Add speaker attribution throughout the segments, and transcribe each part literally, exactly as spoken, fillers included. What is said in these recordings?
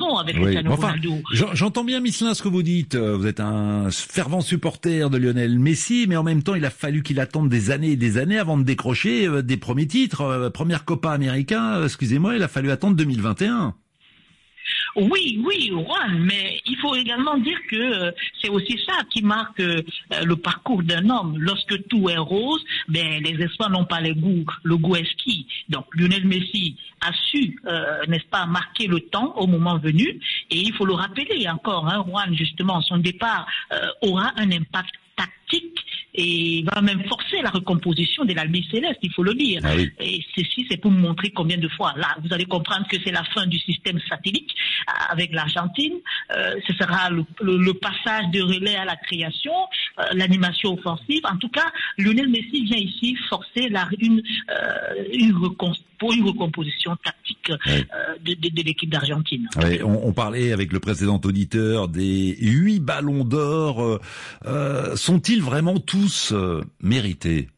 Speaker 1: bon avec
Speaker 2: oui.
Speaker 1: Cristiano
Speaker 2: enfin,
Speaker 1: Ronaldo.
Speaker 2: J'entends bien, Misselin, ce que vous dites. Vous êtes un fervent supporter de Lionel Messi, mais en même temps, il a fallu qu'il attende des années et des années avant de décrocher des premiers titres. Première Copa América, excusez-moi, il a fallu attendre deux mille vingt et un.
Speaker 1: Oui, oui, Juan, mais il faut également dire que euh, c'est aussi ça qui marque euh, le parcours d'un homme. Lorsque tout est rose, ben les espoirs n'ont pas le goût, le goût exquis. Donc Lionel Messi a su, euh, n'est-ce pas, marquer le temps au moment venu. Et il faut le rappeler encore, hein, Juan, justement, son départ euh, aura un impact tactique et va même forcer la recomposition de l'Albi Céleste, il faut le dire.
Speaker 2: Ah oui.
Speaker 1: Et ceci, c'est pour montrer combien de fois. Là, vous allez comprendre que c'est la fin du système satellite avec l'Argentine. Euh, ce sera le, le, le passage de relais à la création, euh, l'animation offensive. En tout cas, Lionel Messi vient ici forcer la, une, euh, une, recon, pour une recomposition tactique
Speaker 2: oui.
Speaker 1: euh, de, de, de l'équipe d'Argentine.
Speaker 2: Oui, on, on parlait avec le précédent auditeur des huit ballons d'or. Euh, euh, sont-ils vraiment tous euh, mérités?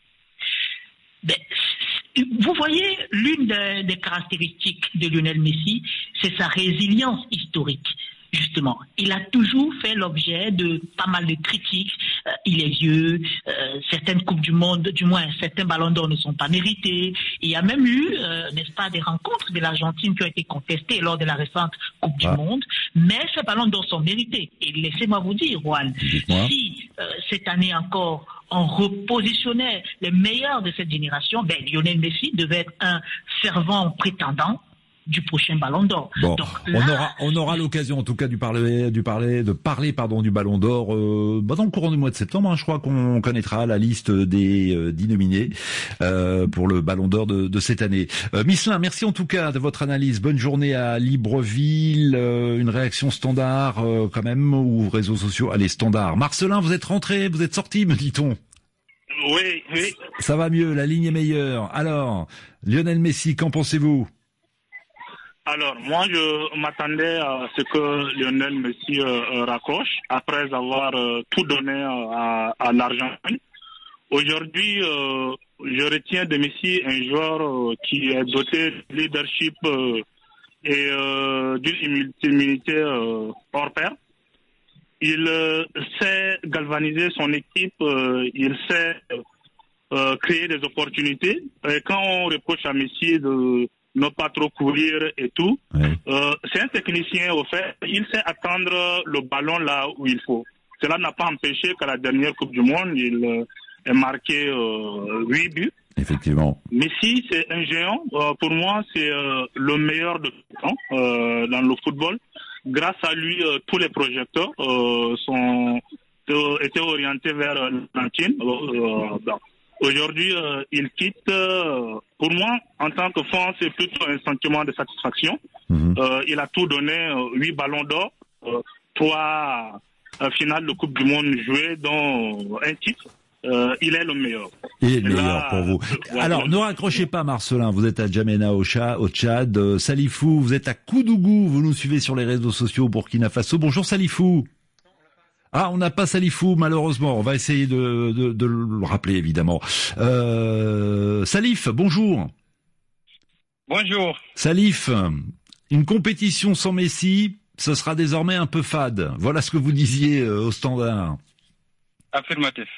Speaker 1: Ben, vous voyez, l'une des, des caractéristiques de Lionel Messi, c'est sa résilience historique. Justement, il a toujours fait l'objet de pas mal de critiques. Euh, il est vieux, euh, certaines coupes du monde, du moins certains ballons d'or ne sont pas mérités. Il y a même eu, euh, n'est-ce pas, des rencontres de l'Argentine qui ont été contestées lors de la récente Coupe ah. du Monde. Mais ces ballons d'or sont mérités. Et laissez-moi vous dire, Juan, si euh, cette année encore on repositionnait les meilleurs de cette génération, ben Lionel Messi devait être un fervent prétendant du prochain Ballon d'Or.
Speaker 2: Bon,
Speaker 1: donc,
Speaker 2: là,
Speaker 1: là,
Speaker 2: on aura, on aura l'occasion, en tout cas, du parler, du parler, de parler, pardon, du Ballon d'Or, euh, bah dans le courant du mois de septembre. Hein, je crois qu'on connaîtra la liste des euh, dix nominés euh, pour le Ballon d'Or de, de cette année. Euh, Misselin, merci en tout cas de votre analyse. Bonne journée à Libreville. Euh, une réaction standard, euh, quand même, ou réseaux sociaux. Allez, standard. Marcelin, vous êtes rentré, vous êtes sorti, me dit-on.
Speaker 3: Oui, oui.
Speaker 2: Ça va mieux, la ligne est meilleure. Alors, Lionel Messi, qu'en pensez-vous?
Speaker 3: Alors, moi, je m'attendais à ce que Lionel Messi euh, raccroche après avoir euh, tout donné euh, à, à l'Argentine. Aujourd'hui, euh, je retiens de Messi un joueur euh, qui est doté de leadership euh, et euh, d'une immunité euh, hors pair. Il euh, sait galvaniser son équipe, euh, il sait euh, créer des opportunités. Et quand on reproche à Messi de ne pas trop courir et tout. Oui. Euh, c'est un technicien, au fait, il sait attendre le ballon là où il faut. Cela n'a pas empêché qu'à la dernière Coupe du Monde, il euh, ait marqué euh, huit buts.
Speaker 2: Effectivement.
Speaker 3: Messi, c'est un géant. Euh, pour moi, c'est euh, le meilleur de tout temps euh, dans le football. Grâce à lui, euh, tous les projecteurs euh, sont euh, étaient orientés vers l'Argentine. Euh, euh, Aujourd'hui, euh, il quitte. Euh, pour moi, en tant que fan, c'est plutôt un sentiment de satisfaction. Mmh. Euh, il a tout donné, euh, huit ballons d'or, euh, trois euh, finales de Coupe du Monde jouées, dont un titre. Euh, il est le meilleur.
Speaker 2: Il est le meilleur là, pour vous. Ouais, Alors, ouais. Ne raccrochez pas, Marcelin. Vous êtes à Djamena au, Cha, au Tchad. Euh, Salifou, vous êtes à Koudougou. Vous nous suivez sur les réseaux sociaux au Burkina Faso. Bonjour, Salifou. Ah, on n'a pas Salifou, malheureusement. On va essayer de, de, de le rappeler, évidemment. Euh, Salif, bonjour.
Speaker 4: Bonjour.
Speaker 2: Salif, une compétition sans Messi, ce sera désormais un peu fade. Voilà ce que vous disiez euh, au Standard.
Speaker 4: Affirmatif.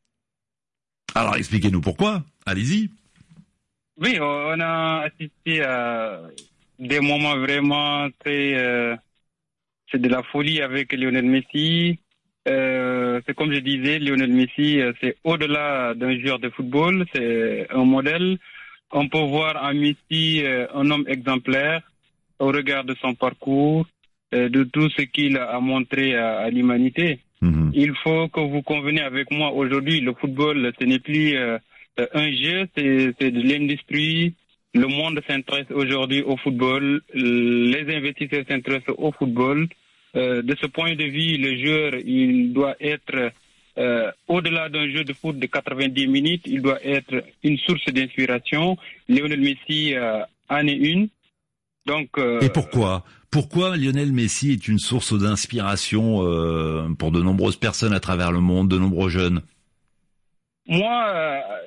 Speaker 2: Alors, expliquez-nous pourquoi. Allez-y.
Speaker 4: Oui, on a assisté à des moments vraiment très... Euh, c'est de la folie avec Lionel Messi. Euh, c'est comme je disais, Lionel Messi, c'est au-delà d'un joueur de football, c'est un modèle. On peut voir en Messi un homme exemplaire au regard de son parcours, de tout ce qu'il a montré à, à l'humanité. Mmh. Il faut que vous conveniez avec moi aujourd'hui, le football, ce n'est plus euh, un jeu, c'est, c'est de l'industrie. Le monde s'intéresse aujourd'hui au football, les investisseurs s'intéressent au football. Euh, de ce point de vue, le joueur, il doit être, euh, au-delà d'un jeu de foot de quatre-vingt-dix minutes, il doit être une source d'inspiration. Lionel Messi euh, en est une. Donc, euh,
Speaker 2: Et pourquoi Pourquoi Lionel Messi est une source d'inspiration euh, pour de nombreuses personnes à travers le monde, de nombreux jeunes?
Speaker 4: Moi, euh,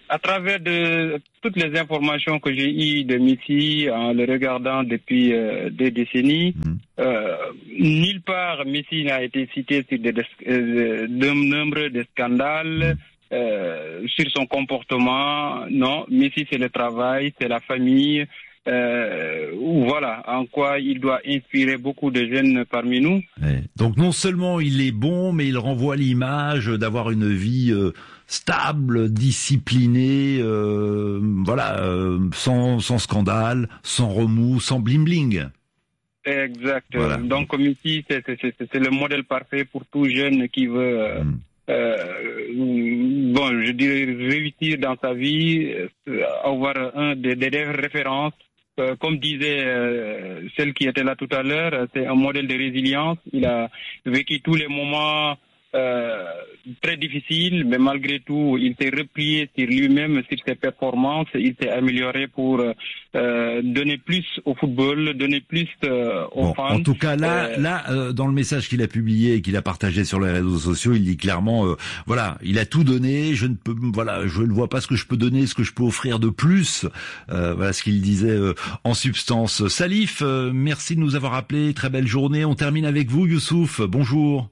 Speaker 4: à travers de toutes les informations que j'ai eues de Messi en le regardant depuis euh, des décennies, mmh. euh, nulle part Messi n'a été cité sur des, euh, de nombreux de scandales, mmh. euh, sur son comportement. Non, Messi c'est le travail, c'est la famille. Euh, voilà, en quoi il doit inspirer beaucoup de jeunes parmi nous.
Speaker 2: Ouais. Donc non seulement il est bon, mais il renvoie l'image d'avoir une vie euh, stable, disciplinée, euh, voilà, euh, sans, sans scandale, sans remous, sans bling bling.
Speaker 4: Exact. Voilà. Donc Messi, c'est, c'est, c'est, c'est le modèle parfait pour tout jeune qui veut. Euh, mm. Euh, bon, je dirais réussir dans sa vie, euh, avoir un des, des références. Euh, comme disait euh, celle qui était là tout à l'heure, c'est un modèle de résilience. Il a vécu tous les moments euh, très difficiles, mais malgré tout, il s'est replié sur lui-même, sur ses performances. Il s'est amélioré pour euh, donner plus au football, donner plus euh, aux
Speaker 2: bon,
Speaker 4: fans.
Speaker 2: En tout cas, là, euh, là, euh, dans le message qu'il a publié et qu'il a partagé sur les réseaux sociaux, il dit clairement, euh, voilà, il a tout donné. Je ne peux, voilà, je ne vois pas ce que je peux donner, ce que je peux offrir de plus. Euh, voilà ce qu'il disait euh, en substance. Salif, euh, merci de nous avoir appelés. Très belle journée. On termine avec vous, Youssouf. Bonjour.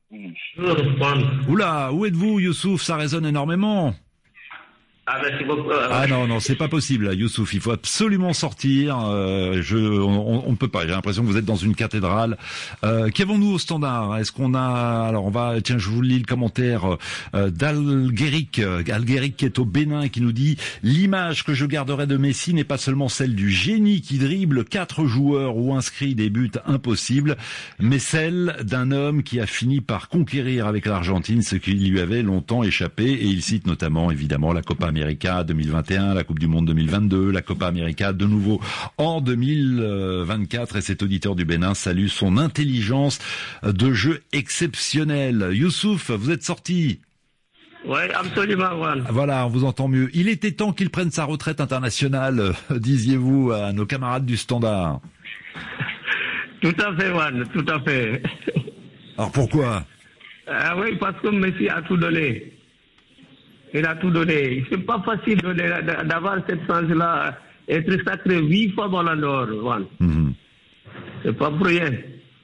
Speaker 2: Oula, où êtes-vous, Youssouf? Ça résonne énormément.
Speaker 5: Ah, merci beaucoup.
Speaker 2: Ah non, non, c'est pas possible, Youssouf. Il faut absolument sortir. Euh, je, on, on ne peut pas. J'ai l'impression que vous êtes dans une cathédrale. Euh, Qu'avons-nous au standard? Est-ce qu'on a... Alors, on va... Tiens, je vous lis le commentaire euh, d'Algueric. Algueric qui est au Bénin et qui nous dit « L'image que je garderai de Messi n'est pas seulement celle du génie qui dribble quatre joueurs ou inscrit des buts impossibles, mais celle d'un homme qui a fini par conquérir avec l'Argentine ce qui lui avait longtemps échappé. » Et il cite notamment, évidemment, la Copa América deux mille vingt et un, la Coupe du Monde deux mille vingt-deux, la Copa América de nouveau en deux mille vingt-quatre, et cet auditeur du Bénin salue son intelligence de jeu exceptionnelle. Youssouf, vous êtes sorti?
Speaker 5: Oui, absolument, Juan.
Speaker 2: Voilà, on vous entend mieux. Il était temps qu'il prenne sa retraite internationale, disiez-vous à nos camarades du Standard.
Speaker 5: Tout à fait, Juan, tout à fait.
Speaker 2: Alors pourquoi?
Speaker 5: Ah oui, parce que Messi a tout donné. Il a tout donné. C'est pas facile de, d'avoir cette chance-là, être sacré huit fois Ballon d'Or, Juan. Mm-hmm. C'est pas pour rien.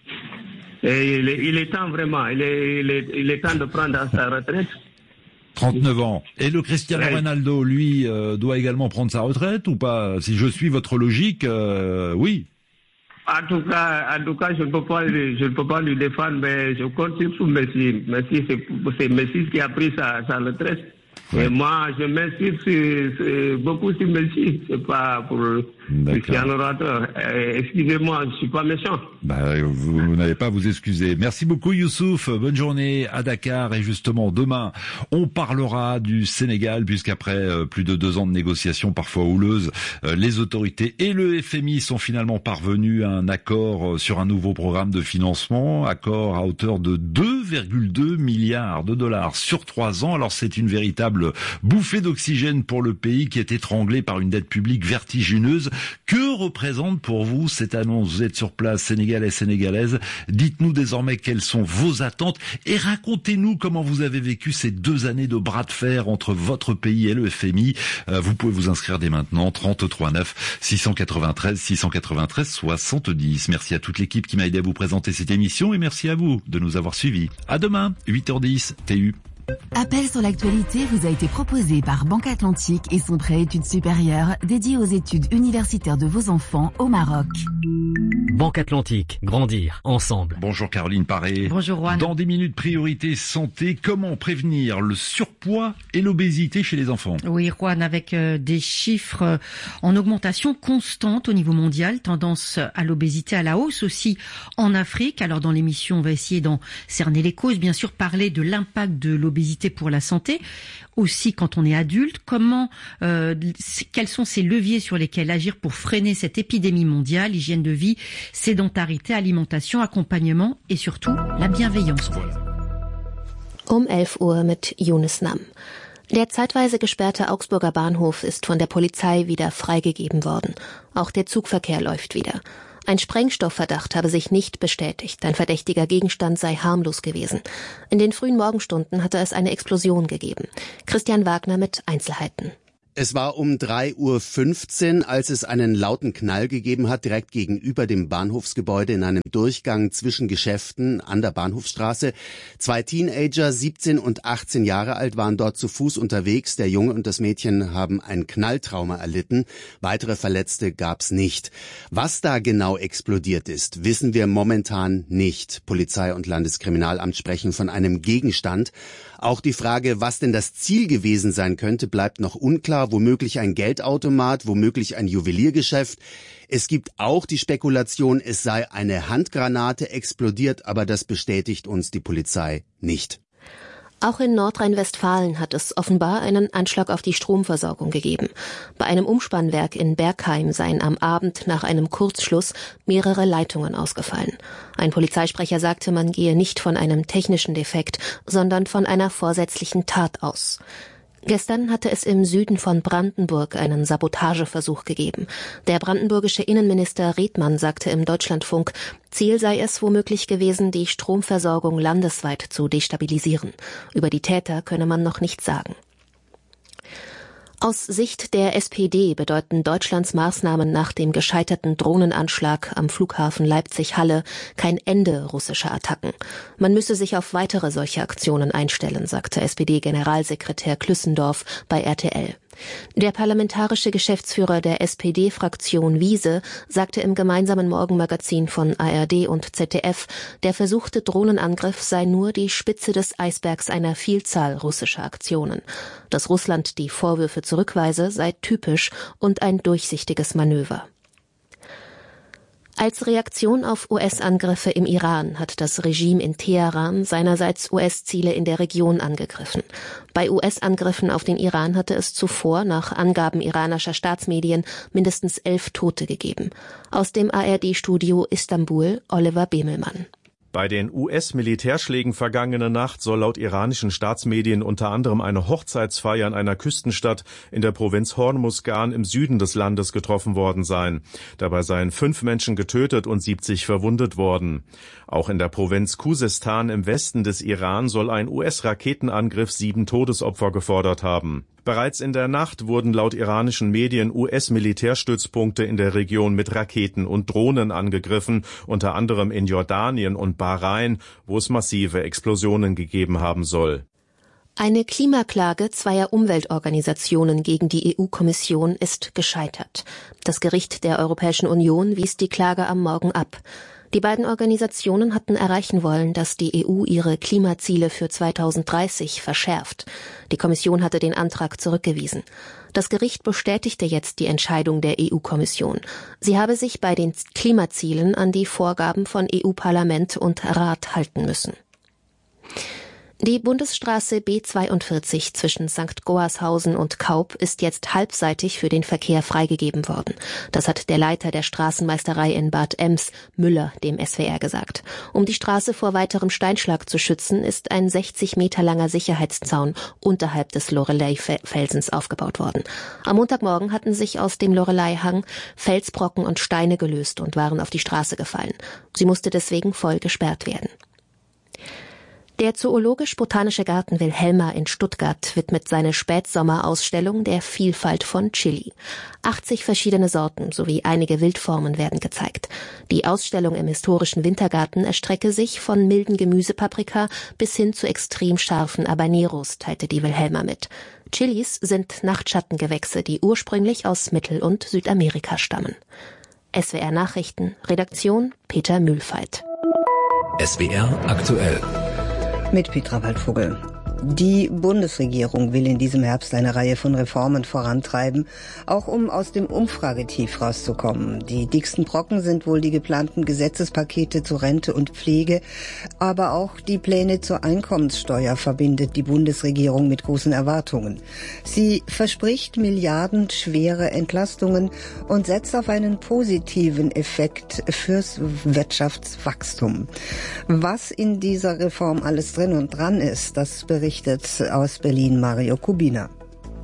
Speaker 5: Et il, est, il est temps vraiment, il est, il est, il est temps de prendre sa retraite.
Speaker 2: trente-neuf ans. Et le Cristiano ouais. Ronaldo, lui, euh, doit également prendre sa retraite ou pas? Si je suis votre logique, euh, oui.
Speaker 5: En tout cas, en tout cas, je ne peux pas, je ne peux pas lui défendre, mais je compte sur Messi. Messi, c'est, c'est Messi qui a pris sa, sa retraite. Ouais. Et moi, je m'inscris sur, sur, beaucoup sur Messi. C'est pas pour Cristiano Ronaldo. Euh, excusez-moi, je suis pas méchant.
Speaker 2: Bah, vous, vous n'avez pas à vous excuser. Merci beaucoup, Youssouf. Bonne journée à Dakar. Et justement, demain, on parlera du Sénégal, puisqu'après euh, plus de deux ans de négociations parfois houleuses, euh, les autorités et le F M I sont finalement parvenus à un accord euh, sur un nouveau programme de financement, accord à hauteur de deux virgule deux milliards de dollars sur trois ans. Alors, c'est une véritable bouffée d'oxygène pour le pays qui est étranglé par une dette publique vertigineuse. Que représente pour vous cette annonce? Vous êtes sur place, Sénégalais, Sénégalaises. Dites-nous désormais quelles sont vos attentes et racontez-nous comment vous avez vécu ces deux années de bras de fer entre votre pays et le F M I. Euh, vous pouvez vous inscrire dès maintenant, trente-trois neuf, six cent quatre-vingt-treize, six cent quatre-vingt-treize, soixante-dix. Merci à toute l'équipe qui m'a aidé à vous présenter cette émission et merci à vous de nous avoir suivis. À demain, huit heures dix, T U.
Speaker 6: Appel sur l'actualité vous a été proposé par Banque Atlantique et son prêt études supérieures dédié aux études universitaires de vos enfants au Maroc.
Speaker 7: Banque Atlantique, grandir ensemble.
Speaker 2: Bonjour Caroline Paré.
Speaker 8: Bonjour Juan.
Speaker 2: Dans des minutes priorité santé, comment prévenir le surpoids et l'obésité chez les enfants?
Speaker 8: Oui Juan, avec euh, des chiffres euh, en augmentation constante au niveau mondial, tendance à l'obésité à la hausse aussi en Afrique. Alors dans l'émission, on va essayer d'en cerner les causes, bien sûr parler de l'impact de l'obésité pour la santé, aussi quand on est adulte, comment, euh, quels sont ces leviers sur lesquels agir pour freiner cette épidémie mondiale, hygiène de vie, sédentarité, alimentation, accompagnement et surtout la bienveillance.
Speaker 9: Um elf Uhr mit Yunus Nam. Der zeitweise gesperrte Augsburger Bahnhof ist von der Polizei wieder freigegeben worden. Auch der Zugverkehr läuft wieder. Ein Sprengstoffverdacht habe sich nicht bestätigt. Ein verdächtiger Gegenstand sei harmlos gewesen. In den frühen Morgenstunden hatte es eine Explosion gegeben. Christian Wagner mit Einzelheiten.
Speaker 10: Es war um drei Uhr fünfzehn, als es einen lauten Knall gegeben hat, direkt gegenüber dem Bahnhofsgebäude in einem Durchgang zwischen Geschäften an der Bahnhofsstraße. Zwei Teenager, siebzehn und achtzehn Jahre alt, waren dort zu Fuß unterwegs. Der Junge und das Mädchen haben ein Knalltrauma erlitten. Weitere Verletzte gab's nicht. Was da genau explodiert ist, wissen wir momentan nicht. Polizei und Landeskriminalamt sprechen von einem Gegenstand. Auch die Frage, was denn das Ziel gewesen sein könnte, bleibt noch unklar. Womöglich ein Geldautomat, womöglich ein Juweliergeschäft. Es gibt auch die Spekulation, es sei eine Handgranate explodiert, aber das bestätigt uns die Polizei nicht.
Speaker 9: Auch in Nordrhein-Westfalen hat es offenbar einen Anschlag auf die Stromversorgung gegeben. Bei einem Umspannwerk in Bergheim seien am Abend nach einem Kurzschluss mehrere Leitungen ausgefallen. Ein Polizeisprecher sagte, man gehe nicht von einem technischen Defekt, sondern von einer vorsätzlichen Tat aus. Gestern hatte es im Süden von Brandenburg einen Sabotageversuch gegeben. Der brandenburgische Innenminister Redmann sagte im Deutschlandfunk, Ziel sei es womöglich gewesen, die Stromversorgung landesweit zu destabilisieren. Über die Täter könne man noch nichts sagen. Aus Sicht der S P D bedeuten Deutschlands Maßnahmen nach dem gescheiterten Drohnenanschlag am Flughafen Leipzig-Halle kein Ende russischer Attacken. Man müsse sich auf weitere solche Aktionen einstellen, sagte S P D-Generalsekretär Klüssendorf bei R T L. Der parlamentarische Geschäftsführer der S P D-Fraktion Wiese sagte im gemeinsamen Morgenmagazin von A R D und Z D F, der versuchte Drohnenangriff sei nur die Spitze des Eisbergs einer Vielzahl russischer Aktionen. Dass Russland die Vorwürfe zurückweise, sei typisch und ein durchsichtiges Manöver. Als Reaktion auf U S-Angriffe im Iran hat das Regime in Teheran seinerseits U S-Ziele in der Region angegriffen. Bei U S-Angriffen auf den Iran hatte es zuvor, nach Angaben iranischer Staatsmedien, mindestens elf Tote gegeben. Aus dem A R D-Studio Istanbul, Oliver Bemelmann.
Speaker 11: Bei den U S-Militärschlägen vergangene Nacht soll laut iranischen Staatsmedien unter anderem eine Hochzeitsfeier in einer Küstenstadt in der Provinz Hormuzgan im Süden des Landes getroffen worden sein. Dabei seien fünf Menschen getötet und siebzig verwundet worden. Auch in der Provinz Khuzestan im Westen des Iran soll ein U S-Raketenangriff sieben Todesopfer gefordert haben. Bereits in der Nacht wurden laut iranischen Medien U S-Militärstützpunkte in der Region mit Raketen und Drohnen angegriffen, unter anderem in Jordanien und Bahrain, wo es massive Explosionen gegeben haben soll.
Speaker 9: Eine Klimaklage zweier Umweltorganisationen gegen die E U-Kommission ist gescheitert. Das Gericht der Europäischen Union wies die Klage am Morgen ab. Die beiden Organisationen hatten erreichen wollen, dass die E U ihre Klimaziele für zweitausenddreißig verschärft. Die Kommission hatte den Antrag zurückgewiesen. Das Gericht bestätigte jetzt die Entscheidung der E U-Kommission. Sie habe sich bei den Klimazielen an die Vorgaben von E U-Parlament und Rat halten müssen. Die Bundesstraße B zweiundvierzig zwischen Sankt Goarshausen und Kaup ist jetzt halbseitig für den Verkehr freigegeben worden. Das hat der Leiter der Straßenmeisterei in Bad Ems, Müller, dem S W R gesagt. Um die Straße vor weiterem Steinschlag zu schützen, ist ein sechzig Meter langer Sicherheitszaun unterhalb des Lorelei-Felsens aufgebaut worden. Am Montagmorgen hatten sich aus dem Lorelei-Hang Felsbrocken und Steine gelöst und waren auf die Straße gefallen. Sie musste deswegen voll gesperrt werden. Der Zoologisch-Botanische Garten Wilhelma in Stuttgart widmet seine Spätsommerausstellung der Vielfalt von Chili. achtzig verschiedene Sorten sowie einige Wildformen werden gezeigt. Die Ausstellung im historischen Wintergarten erstrecke sich von milden Gemüsepaprika bis hin zu extrem scharfen Habaneros, teilte die Wilhelma mit. Chilis sind Nachtschattengewächse, die ursprünglich aus Mittel- und Südamerika stammen. S W R Nachrichten, Redaktion Peter Mühlfeit.
Speaker 12: S W R aktuell.
Speaker 13: Mit Petra Waldvogel. Die Bundesregierung will in diesem Herbst eine Reihe von Reformen vorantreiben, auch um aus dem Umfragetief rauszukommen. Die dicksten Brocken sind wohl die geplanten Gesetzespakete zu Rente und Pflege, aber auch die Pläne zur Einkommenssteuer verbindet die Bundesregierung mit großen Erwartungen. Sie verspricht milliardenschwere Entlastungen und setzt auf einen positiven Effekt fürs Wirtschaftswachstum. Was in dieser Reform alles drin und dran ist, das berichtet aus Berlin Mario Kubina.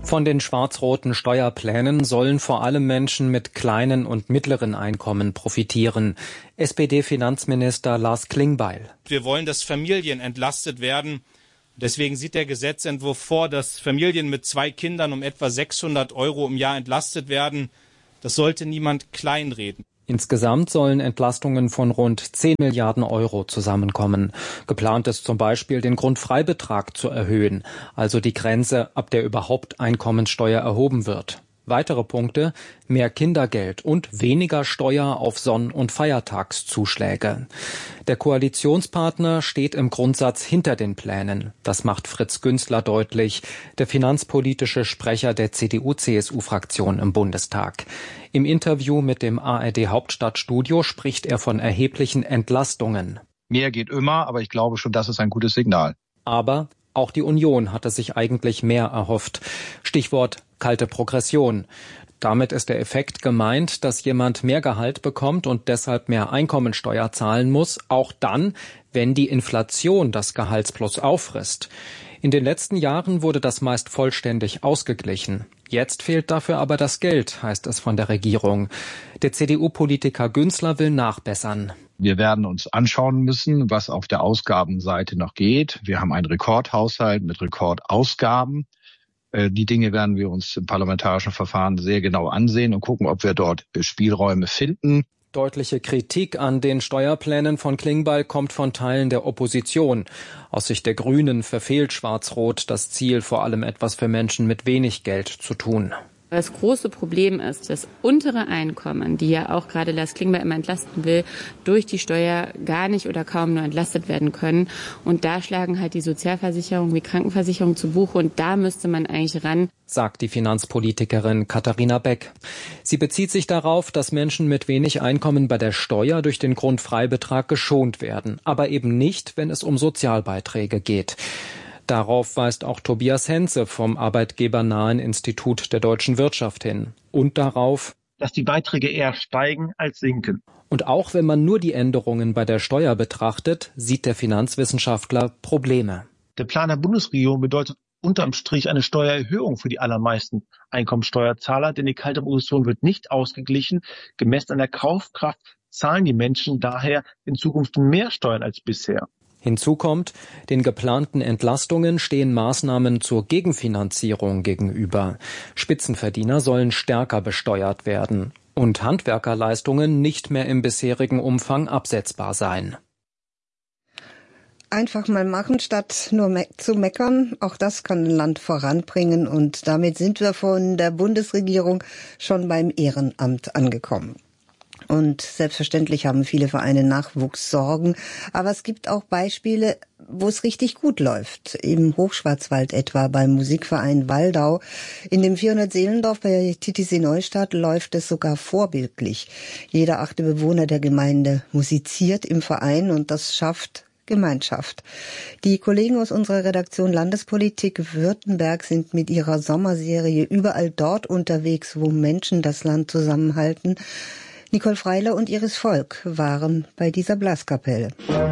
Speaker 14: Von den schwarz-roten Steuerplänen sollen vor allem Menschen mit kleinen und mittleren Einkommen profitieren. S P D-Finanzminister Lars Klingbeil.
Speaker 15: Wir wollen, dass Familien entlastet werden. Deswegen sieht der Gesetzentwurf vor, dass Familien mit zwei Kindern um etwa sechshundert Euro im Jahr entlastet werden. Das sollte niemand kleinreden.
Speaker 14: Insgesamt sollen Entlastungen von rund zehn Milliarden Euro zusammenkommen. Geplant ist zum Beispiel, den Grundfreibetrag zu erhöhen, also die Grenze, ab der überhaupt Einkommensteuer erhoben wird. Weitere Punkte: mehr Kindergeld und weniger Steuer auf Sonn- und Feiertagszuschläge. Der Koalitionspartner steht im Grundsatz hinter den Plänen. Das macht Fritz Günzler deutlich, der finanzpolitische Sprecher der C D U C S U-Fraktion im Bundestag. Im Interview mit dem A R D-Hauptstadtstudio spricht er von erheblichen Entlastungen.
Speaker 16: Mehr geht immer, aber ich glaube schon, das ist ein gutes Signal.
Speaker 14: Aber auch die Union hatte sich eigentlich mehr erhofft. Stichwort kalte Progression. Damit ist der Effekt gemeint, dass jemand mehr Gehalt bekommt und deshalb mehr Einkommensteuer zahlen muss, auch dann, wenn die Inflation das Gehaltsplus auffrisst. In den letzten Jahren wurde das meist vollständig ausgeglichen. Jetzt fehlt dafür aber das Geld, heißt es von der Regierung. Der C D U-Politiker Günzler will nachbessern.
Speaker 16: Wir werden uns anschauen müssen, was auf der Ausgabenseite noch geht. Wir haben einen Rekordhaushalt mit Rekordausgaben. Die Dinge werden wir uns im parlamentarischen Verfahren sehr genau ansehen und gucken, ob wir dort Spielräume finden.
Speaker 14: Deutliche Kritik an den Steuerplänen von Klingbeil kommt von Teilen der Opposition. Aus Sicht der Grünen verfehlt Schwarz-Rot das Ziel, vor allem etwas für Menschen mit wenig Geld zu tun.
Speaker 17: Das große Problem ist, dass untere Einkommen, die ja auch gerade Lars Klingbeil immer entlasten will, durch die Steuer gar nicht oder kaum nur entlastet werden können. Und da schlagen halt die Sozialversicherung wie Krankenversicherung zu Buche und da müsste man eigentlich ran,
Speaker 14: sagt die Finanzpolitikerin Katharina Beck. Sie bezieht sich darauf, dass Menschen mit wenig Einkommen bei der Steuer durch den Grundfreibetrag geschont werden, aber eben nicht, wenn es um Sozialbeiträge geht. Darauf weist auch Tobias Henze vom arbeitgebernahen Institut der deutschen Wirtschaft hin. Und darauf,
Speaker 18: dass die Beiträge eher steigen als sinken.
Speaker 14: Und auch wenn man nur die Änderungen bei der Steuer betrachtet, sieht der Finanzwissenschaftler Probleme.
Speaker 18: Der Plan der Bundesregierung bedeutet unterm Strich eine Steuererhöhung für die allermeisten Einkommensteuerzahler, denn die kalte Progression wird nicht ausgeglichen. Gemessen an der Kaufkraft zahlen die Menschen daher in Zukunft mehr Steuern als bisher.
Speaker 14: Hinzu kommt, den geplanten Entlastungen stehen Maßnahmen zur Gegenfinanzierung gegenüber. Spitzenverdiener sollen stärker besteuert werden und Handwerkerleistungen nicht mehr im bisherigen Umfang absetzbar sein.
Speaker 13: Einfach mal machen, statt nur me- zu meckern. Auch das kann ein Land voranbringen. Und damit sind wir von der Bundesregierung schon beim Ehrenamt angekommen. Und selbstverständlich haben viele Vereine Nachwuchssorgen. Aber es gibt auch Beispiele, wo es richtig gut läuft. Im Hochschwarzwald etwa beim Musikverein Waldau. In dem vierhundert-Seelendorf bei Titisee-Neustadt läuft es sogar vorbildlich. Jeder achte Bewohner der Gemeinde musiziert im Verein und das schafft Gemeinschaft. Die Kollegen aus unserer Redaktion Landespolitik Württemberg sind mit ihrer Sommerserie überall dort unterwegs, wo Menschen das Land zusammenhalten. Nicole Freiler und Iris Volk waren bei dieser Blaskapelle.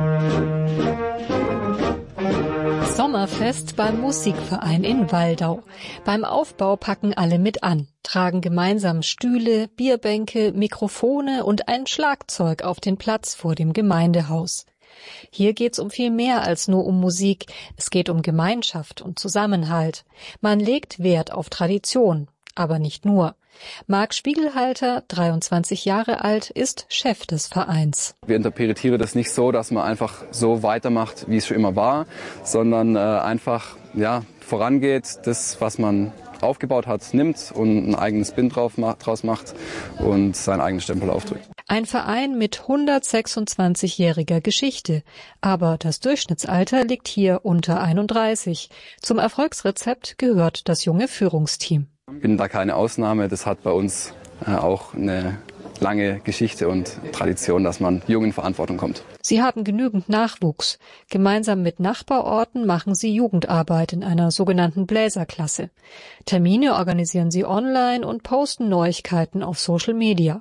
Speaker 19: Sommerfest beim Musikverein in Waldau. Beim Aufbau packen alle mit an, tragen gemeinsam Stühle, Bierbänke, Mikrofone und ein Schlagzeug auf den Platz vor dem Gemeindehaus. Hier geht's um viel mehr als nur um Musik. Es geht um Gemeinschaft und Zusammenhalt. Man legt Wert auf Tradition, aber nicht nur. Marc Spiegelhalter, dreiundzwanzig Jahre alt, ist Chef des Vereins.
Speaker 20: Wir interpretieren das nicht so, dass man einfach so weitermacht, wie es schon immer war, sondern äh, einfach ja, vorangeht, das, was man aufgebaut hat, nimmt und ein eigenes Spin drauf macht, draus macht und seinen eigenen Stempel aufdrückt.
Speaker 19: Ein Verein mit hundertsechsundzwanzigjähriger Geschichte, aber das Durchschnittsalter liegt hier unter einunddreißig. Zum Erfolgsrezept gehört das junge Führungsteam.
Speaker 20: Ich bin da keine Ausnahme, das hat bei uns äh, auch eine lange Geschichte und Tradition, dass man jung in Verantwortung kommt.
Speaker 19: Sie haben genügend Nachwuchs. Gemeinsam mit Nachbarorten machen sie Jugendarbeit in einer sogenannten Bläserklasse. Termine organisieren sie online und posten Neuigkeiten auf Social Media.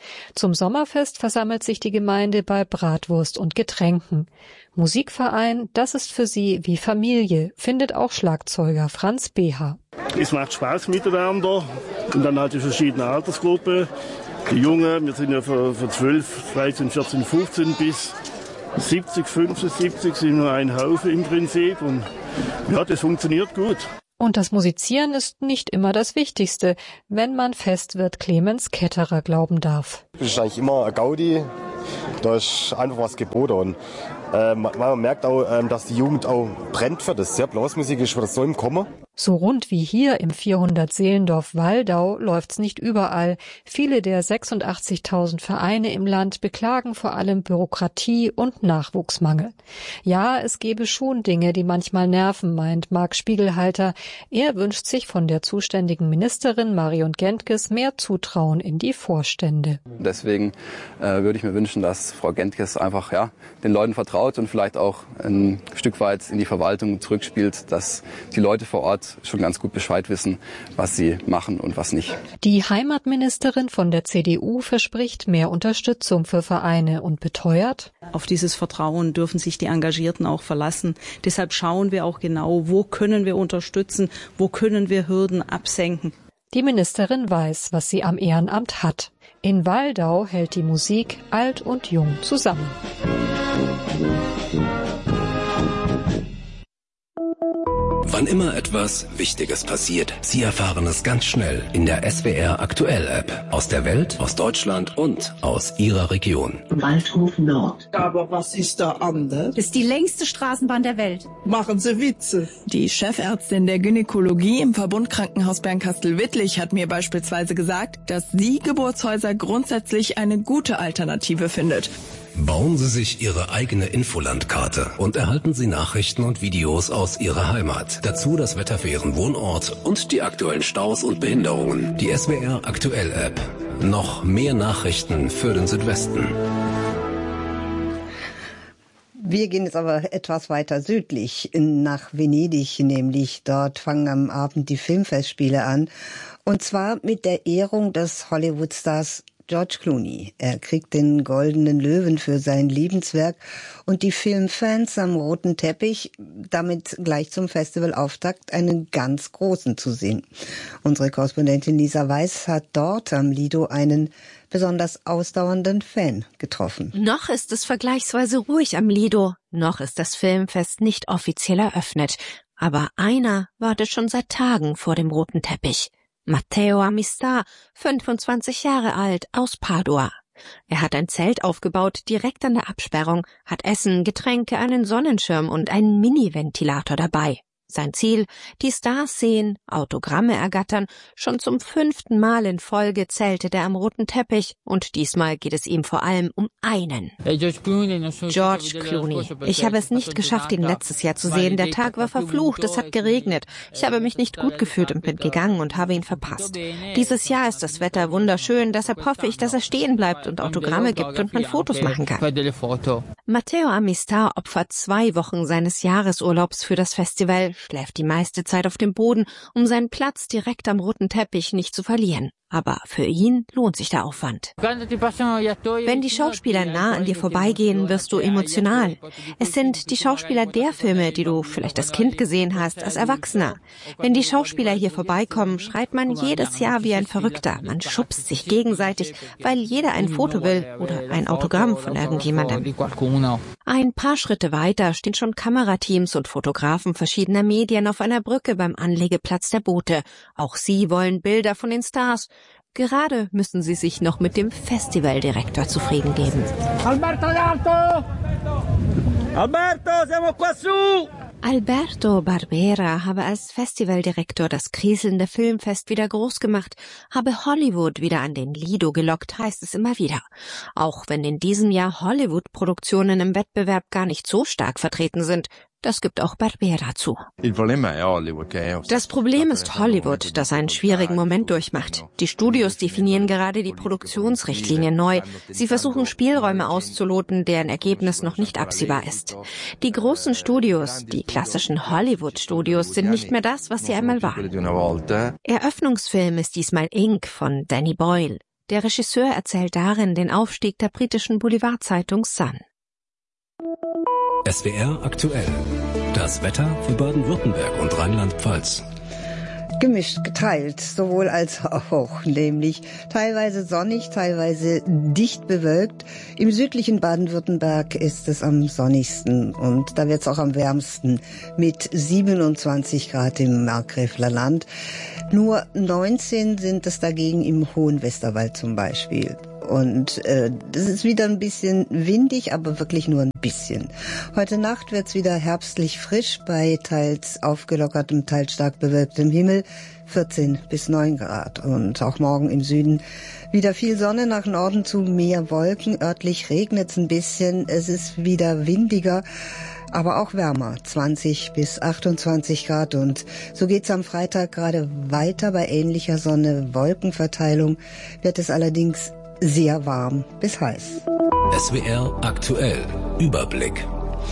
Speaker 19: Zum Sommerfest versammelt sich die Gemeinde bei Bratwurst und Getränken. Musikverein, das ist für sie wie Familie, findet auch Schlagzeuger Franz Beha.
Speaker 21: Es macht Spaß miteinander und dann halt die verschiedenen Altersgruppen. Die Jungen, wir sind ja von, von zwölf, dreizehn, vierzehn, fünfzehn bis siebzig, fünfundsiebzig sind wir ein Haufen im Prinzip und ja, das funktioniert gut.
Speaker 19: Und das Musizieren ist nicht immer das Wichtigste, wenn man Festwirt Clemens Ketterer glauben darf.
Speaker 22: Das ist eigentlich immer eine Gaudi, da ist einfach was geboten. Und äh, man merkt auch, äh, dass die Jugend auch brennt für das. Ja, Blasmusik ist wieder so im Kommen.
Speaker 19: So rund wie hier im vierhundert-Seelendorf Waldau läuft's nicht überall. Viele der sechsundachtzigtausend Vereine im Land beklagen vor allem Bürokratie und Nachwuchsmangel. Ja, es gebe schon Dinge, die manchmal nerven, meint Marc Spiegelhalter. Er wünscht sich von der zuständigen Ministerin Marion Gentges mehr Zutrauen in die Vorstände.
Speaker 20: Deswegen äh, würde ich mir wünschen, dass Frau Gentges einfach ja, den Leuten vertraut und vielleicht auch ein Stück weit in die Verwaltung zurückspielt, dass die Leute vor Ort schon ganz gut Bescheid wissen, was sie machen und was nicht.
Speaker 19: Die Heimatministerin von der C D U verspricht mehr Unterstützung für Vereine und beteuert:
Speaker 23: Auf dieses Vertrauen dürfen sich die Engagierten auch verlassen. Deshalb schauen wir auch genau, wo können wir unterstützen, wo können wir Hürden absenken.
Speaker 19: Die Ministerin weiß, was sie am Ehrenamt hat. In Waldau hält die Musik alt und jung zusammen.
Speaker 12: Wann immer etwas Wichtiges passiert, Sie erfahren es ganz schnell in der S W R Aktuell App. Aus der Welt, aus Deutschland und aus Ihrer Region.
Speaker 24: Waldhof Nord. Aber was ist da anders?
Speaker 25: Das ist die längste Straßenbahn der Welt.
Speaker 24: Machen Sie Witze.
Speaker 26: Die Chefärztin der Gynäkologie im Verbundkrankenhaus Bernkastel-Wittlich hat mir beispielsweise gesagt, dass sie Geburtshäuser grundsätzlich eine gute Alternative findet.
Speaker 12: Bauen Sie sich Ihre eigene Infolandkarte und erhalten Sie Nachrichten und Videos aus Ihrer Heimat. Dazu das Wetter für Ihren Wohnort und die aktuellen Staus und Behinderungen. Die S W R Aktuell App. Noch mehr Nachrichten für den Südwesten.
Speaker 13: Wir gehen jetzt aber etwas weiter südlich, nach Venedig nämlich. Dort fangen am Abend die Filmfestspiele an. Und zwar mit der Ehrung des Hollywood-Stars George Clooney. Er kriegt den Goldenen Löwen für sein Lebenswerk und die Filmfans am roten Teppich, damit gleich zum Festivalauftakt einen ganz großen zu sehen. Unsere Korrespondentin Lisa Weiß hat dort am Lido einen besonders ausdauernden Fan getroffen.
Speaker 27: Noch ist es vergleichsweise ruhig am Lido. Noch ist das Filmfest nicht offiziell eröffnet. Aber einer wartet schon seit Tagen vor dem roten Teppich. Matteo Amistà, fünfundzwanzig Jahre alt, aus Padua. Er hat ein Zelt aufgebaut, direkt an der Absperrung, hat Essen, Getränke, einen Sonnenschirm und einen Mini-Ventilator dabei. Sein Ziel, die Stars sehen, Autogramme ergattern. Schon zum fünften Mal in Folge zeltet er am roten Teppich und diesmal geht es ihm vor allem um einen. George Clooney. Ich habe es nicht geschafft, ihn letztes Jahr zu sehen. Der Tag war verflucht, es hat geregnet. Ich habe mich nicht gut gefühlt und bin gegangen und habe ihn verpasst. Dieses Jahr ist das Wetter wunderschön, deshalb hoffe ich, dass er stehen bleibt und Autogramme gibt und man Fotos machen kann. Matteo Amistà opfert zwei Wochen seines Jahresurlaubs für das Festival, schläft die meiste Zeit auf dem Boden, um seinen Platz direkt am roten Teppich nicht zu verlieren. Aber für ihn lohnt sich der Aufwand. Wenn die Schauspieler nah an dir vorbeigehen, wirst du emotional. Es sind die Schauspieler der Filme, die du vielleicht als Kind gesehen hast, als Erwachsener. Wenn die Schauspieler hier vorbeikommen, schreit man jedes Jahr wie ein Verrückter. Man schubst sich gegenseitig, weil jeder ein Foto will oder ein Autogramm von irgendjemandem. Ein paar Schritte weiter stehen schon Kamerateams und Fotografen verschiedener Medien auf einer Brücke beim Anlegeplatz der Boote. Auch sie wollen Bilder von den Stars. Gerade müssen sie sich noch mit dem Festivaldirektor zufrieden geben.
Speaker 24: Alberto Alto! Alberto, siamo qua su!
Speaker 27: Alberto Barbera habe als Festivaldirektor das kriselnde Filmfest wieder groß gemacht, habe Hollywood wieder an den Lido gelockt, heißt es immer wieder. Auch wenn in diesem Jahr Hollywood-Produktionen im Wettbewerb gar nicht so stark vertreten sind, das gibt auch Barbera zu. Das Problem ist Hollywood, das einen schwierigen Moment durchmacht. Die Studios definieren gerade die Produktionsrichtlinien neu. Sie versuchen Spielräume auszuloten, deren Ergebnis noch nicht absehbar ist. Die großen Studios, die klassischen Hollywood-Studios, sind nicht mehr das, was sie einmal waren. Eröffnungsfilm ist diesmal Ink von Danny Boyle. Der Regisseur erzählt darin den Aufstieg der britischen Boulevardzeitung Sun.
Speaker 12: S W R aktuell. Das Wetter für Baden-Württemberg und Rheinland-Pfalz.
Speaker 13: Gemischt, geteilt, sowohl als auch, nämlich teilweise sonnig, teilweise dicht bewölkt. Im südlichen Baden-Württemberg ist es am sonnigsten und da wird es auch am wärmsten mit siebenundzwanzig Grad im Markgräfler Land. Nur neunzehn sind es dagegen im Hohen Westerwald zum Beispiel. Und äh, das ist wieder ein bisschen windig, aber wirklich nur ein bisschen. Heute Nacht wird's wieder herbstlich frisch bei teils aufgelockertem, teils stark bewölktem Himmel, vierzehn bis neun Grad. Und auch morgen im Süden wieder viel Sonne, nach Norden zu mehr Wolken. Örtlich regnet's ein bisschen, es ist wieder windiger, aber auch wärmer, zwanzig bis achtundzwanzig Grad. Und so geht's am Freitag gerade weiter. Bei ähnlicher Sonne-Wolkenverteilung wird es allerdings sehr warm bis heiß.
Speaker 12: S W R aktuell. Überblick.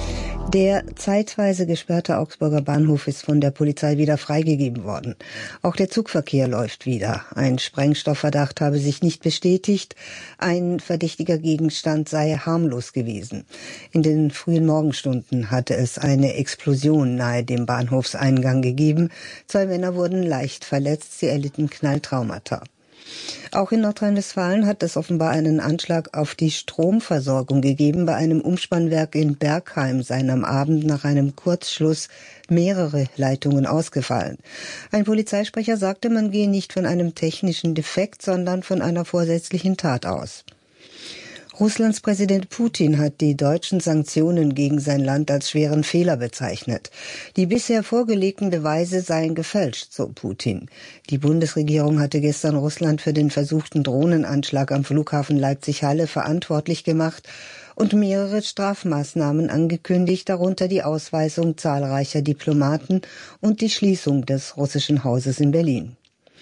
Speaker 13: Der zeitweise gesperrte Augsburger Bahnhof ist von der Polizei wieder freigegeben worden. Auch der Zugverkehr läuft wieder. Ein Sprengstoffverdacht habe sich nicht bestätigt. Ein verdächtiger Gegenstand sei harmlos gewesen. In den frühen Morgenstunden hatte es eine Explosion nahe dem Bahnhofseingang gegeben. Zwei Männer wurden leicht verletzt. Sie erlitten Knalltraumata. Auch in Nordrhein-Westfalen hat es offenbar einen Anschlag auf die Stromversorgung gegeben. Bei einem Umspannwerk in Bergheim seien am Abend nach einem Kurzschluss mehrere Leitungen ausgefallen. Ein Polizeisprecher sagte, man gehe nicht von einem technischen Defekt, sondern von einer vorsätzlichen Tat aus. Russlands Präsident Putin hat die deutschen Sanktionen gegen sein Land als schweren Fehler bezeichnet. Die bisher vorgelegten Beweise seien gefälscht, so Putin. Die Bundesregierung hatte gestern Russland für den versuchten Drohnenanschlag am Flughafen Leipzig-Halle verantwortlich gemacht und mehrere Strafmaßnahmen angekündigt, darunter die Ausweisung zahlreicher Diplomaten und die Schließung des russischen Hauses in Berlin.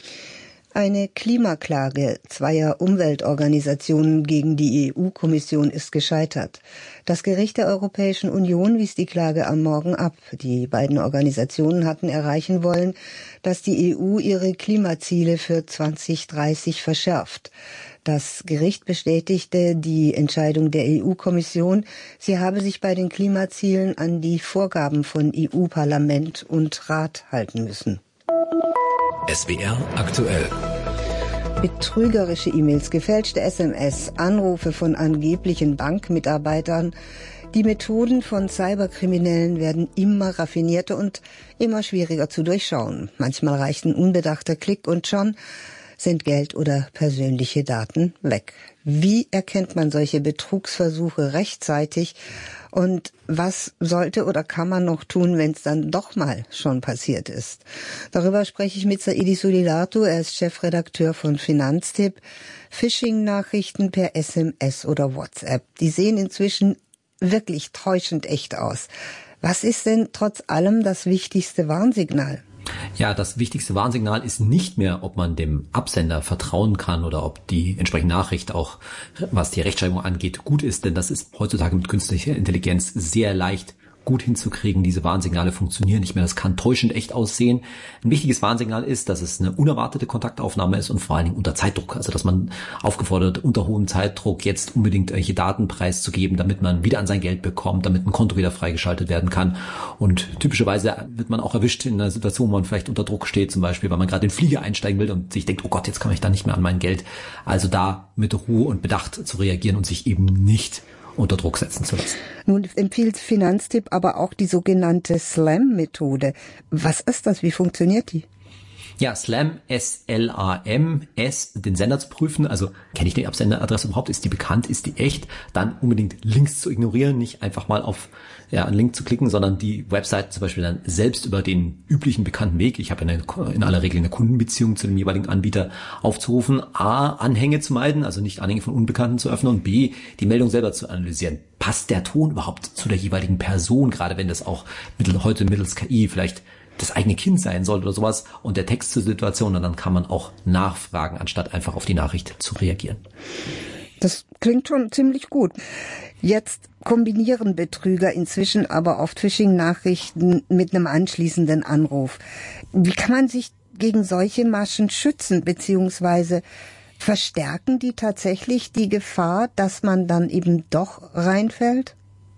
Speaker 13: Eine Klimaklage zweier Umweltorganisationen gegen die E U-Kommission ist gescheitert. Das Gericht der Europäischen Union wies die Klage am Morgen ab. Die beiden Organisationen hatten erreichen wollen, dass die E U ihre Klimaziele für zwanzig dreißig verschärft. Das Gericht bestätigte die Entscheidung der E U-Kommission. Sie habe sich bei den Klimazielen an die Vorgaben von E U-Parlament und Rat halten müssen.
Speaker 12: S W R aktuell.
Speaker 13: Betrügerische E-Mails, gefälschte S M S, Anrufe von angeblichen Bankmitarbeitern. Die Methoden von Cyberkriminellen werden immer raffinierter und immer schwieriger zu durchschauen. Manchmal reicht ein unbedachter Klick und schon sind Geld oder persönliche Daten weg. Wie erkennt man solche Betrugsversuche rechtzeitig? Und was sollte oder kann man noch tun, wenn es dann doch mal schon passiert ist? Darüber spreche ich mit Saidi Sulilato. Er ist Chefredakteur von Finanztipp. Phishing-Nachrichten per S M S oder WhatsApp, die sehen inzwischen wirklich täuschend echt aus. Was ist denn trotz allem das wichtigste Warnsignal?
Speaker 1: Ja, das wichtigste Warnsignal ist nicht mehr, ob man dem Absender vertrauen kann oder ob die entsprechende Nachricht auch, was die Rechtschreibung angeht, gut ist, denn das ist heutzutage mit künstlicher Intelligenz sehr leicht gut hinzukriegen. Diese Warnsignale funktionieren nicht mehr. Das kann täuschend echt aussehen. Ein wichtiges Warnsignal ist, dass es eine unerwartete Kontaktaufnahme ist und vor allen Dingen unter Zeitdruck. Also, dass man aufgefordert, unter hohem Zeitdruck jetzt unbedingt irgendwelche Daten preiszugeben, damit man wieder an sein Geld bekommt, damit ein Konto wieder freigeschaltet werden kann. Und typischerweise wird man auch erwischt in einer Situation, wo man vielleicht unter Druck steht, zum Beispiel, weil man gerade in den Flieger einsteigen will und sich denkt, oh Gott, jetzt kann ich da nicht mehr an mein Geld. Also da mit Ruhe und Bedacht zu reagieren und sich eben nicht unter Druck setzen zu lassen.
Speaker 13: Nun empfiehlt Finanztipp aber auch die sogenannte SLAM-Methode. Was ist das? Wie funktioniert die?
Speaker 1: Ja, SLAM, S L A M, S, den Sender zu prüfen. Also kenne ich die Absenderadresse überhaupt? Ist die bekannt? Ist die echt? Dann unbedingt Links zu ignorieren, nicht einfach mal auf ja, einen Link zu klicken, sondern die Webseite zum Beispiel dann selbst über den üblichen bekannten Weg, ich habe eine, in aller Regel eine Kundenbeziehung zu dem jeweiligen Anbieter, aufzurufen. A, Anhänge zu meiden, also nicht Anhänge von Unbekannten zu öffnen, und B, die Meldung selber zu analysieren. Passt der Ton überhaupt zu der jeweiligen Person, gerade wenn das auch mittel, heute mittels K I vielleicht das eigene Kind sein soll oder sowas, und der Text zur Situation, und dann kann man auch nachfragen, anstatt einfach auf die Nachricht zu reagieren.
Speaker 13: Das klingt schon ziemlich gut. Jetzt kombinieren Betrüger inzwischen aber oft Phishing-Nachrichten mit einem anschließenden Anruf. Wie kann man sich gegen solche Maschen schützen, beziehungsweise Verstärken die tatsächlich die Gefahr, dass man dann eben doch reinfällt?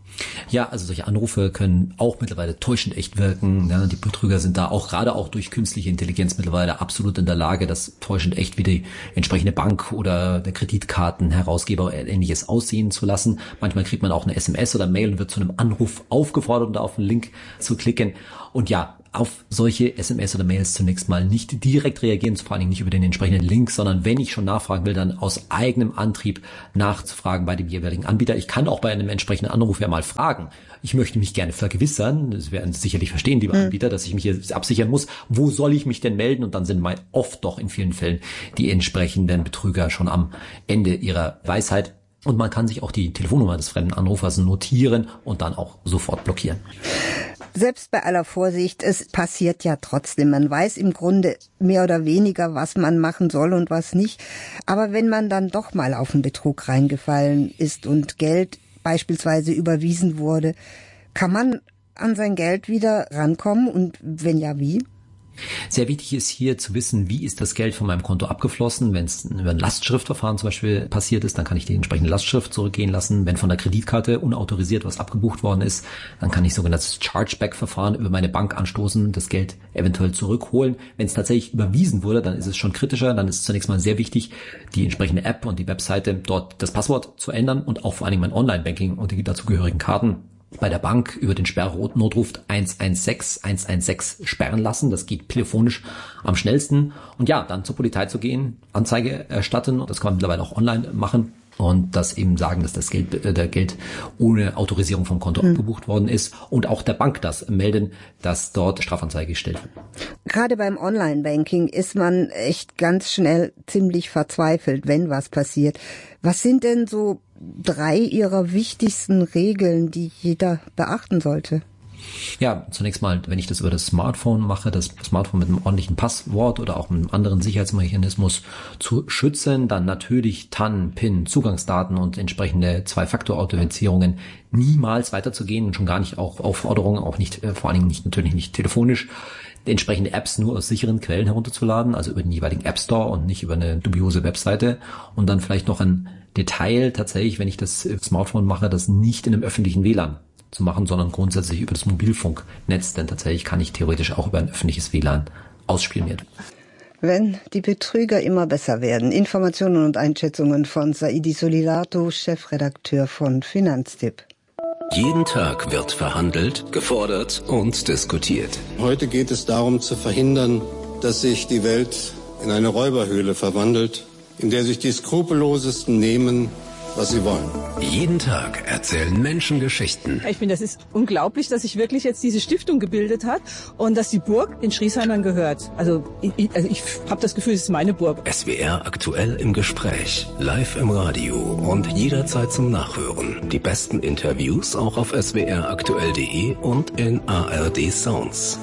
Speaker 1: Ja, also solche Anrufe können auch mittlerweile täuschend echt wirken. Ja, die Betrüger sind da auch gerade auch durch künstliche Intelligenz mittlerweile absolut in der Lage, das täuschend echt wie die entsprechende Bank oder der Kreditkartenherausgeber oder Ähnliches aussehen zu lassen. Manchmal kriegt man auch eine S M S oder Mail und wird zu einem Anruf aufgefordert, um da auf den Link zu klicken. Und ja, auf solche S M S oder Mails zunächst mal nicht direkt reagieren, vor allen Dingen nicht über den entsprechenden Link, sondern wenn ich schon nachfragen will, dann aus eigenem Antrieb nachzufragen bei dem jeweiligen Anbieter. Ich kann auch bei einem entsprechenden Anruf ja mal fragen. Ich möchte mich gerne vergewissern, das werden Sie sicherlich verstehen, liebe Anbieter, dass ich mich hier absichern muss. Wo soll ich mich denn melden? Und dann sind mal oft doch in vielen Fällen die entsprechenden Betrüger schon am Ende ihrer Weisheit. Und man kann sich auch die Telefonnummer des fremden Anrufers notieren und dann auch sofort blockieren.
Speaker 13: Selbst bei aller Vorsicht, es passiert ja trotzdem. Man weiß im Grunde mehr oder weniger, was man machen soll und was nicht. Aber wenn man dann doch mal auf einen Betrug reingefallen ist und Geld beispielsweise überwiesen wurde, kann man an sein Geld wieder rankommen und wenn ja, wie?
Speaker 1: Sehr wichtig ist hier zu wissen, wie ist das Geld von meinem Konto abgeflossen. Wenn es über ein Lastschriftverfahren zum Beispiel passiert ist, dann kann ich die entsprechende Lastschrift zurückgehen lassen. Wenn von der Kreditkarte unautorisiert was abgebucht worden ist, dann kann ich sogenanntes Chargeback-Verfahren über meine Bank anstoßen, das Geld eventuell zurückholen. Wenn es tatsächlich überwiesen wurde, dann ist es schon kritischer. Dann ist es zunächst mal sehr wichtig, die entsprechende App und die Webseite dort das Passwort zu ändern und auch vor allem mein Online-Banking und die dazugehörigen Karten bei der Bank über den Sperrnotruf eins eins sechs eins eins sechs sperren lassen. Das geht telefonisch am schnellsten. Und ja, dann zur Polizei zu gehen, Anzeige erstatten. Das kann man mittlerweile auch online machen. Und das eben sagen, dass das Geld, äh, der Geld ohne Autorisierung vom Konto mhm. abgebucht worden ist. Und auch der Bank das melden, dass dort Strafanzeige gestellt wird.
Speaker 13: Gerade beim Online-Banking ist man echt ganz schnell ziemlich verzweifelt, wenn was passiert. Was sind denn so drei Ihrer wichtigsten Regeln, die jeder beachten sollte?
Speaker 1: Ja, zunächst mal, wenn ich das über das Smartphone mache, das Smartphone mit einem ordentlichen Passwort oder auch mit einem anderen Sicherheitsmechanismus zu schützen, dann natürlich T A N, P I N, Zugangsdaten und entsprechende Zwei-Faktor-Authentifizierungen niemals weiterzugehen und schon gar nicht auch Aufforderungen, auch nicht, äh, vor allen Dingen nicht, natürlich nicht telefonisch, entsprechende Apps nur aus sicheren Quellen herunterzuladen, also über den jeweiligen App Store und nicht über eine dubiose Webseite und dann vielleicht noch ein Detail tatsächlich, wenn ich das Smartphone mache, das nicht in einem öffentlichen W L A N zu machen, sondern grundsätzlich über das Mobilfunknetz, denn tatsächlich kann ich theoretisch auch über ein öffentliches W L A N ausspionieren.
Speaker 13: Wenn die Betrüger immer besser werden. Informationen und Einschätzungen von Saidi Solidato, Chefredakteur von Finanztipp.
Speaker 12: Jeden Tag wird verhandelt, gefordert und diskutiert.
Speaker 2: Heute geht es darum zu verhindern, dass sich die Welt in eine Räuberhöhle verwandelt, in der sich die Skrupellosesten nehmen, was sie wollen.
Speaker 12: Jeden Tag erzählen Menschen Geschichten.
Speaker 3: Ich finde, das ist unglaublich, dass sich wirklich jetzt diese Stiftung gebildet hat und dass die Burg den Schriesheimern gehört. Also ich, also ich habe das Gefühl, es ist meine Burg.
Speaker 12: S W R aktuell im Gespräch, live im Radio und jederzeit zum Nachhören. Die besten Interviews auch auf s w r aktuell punkt de und in A R D Sounds.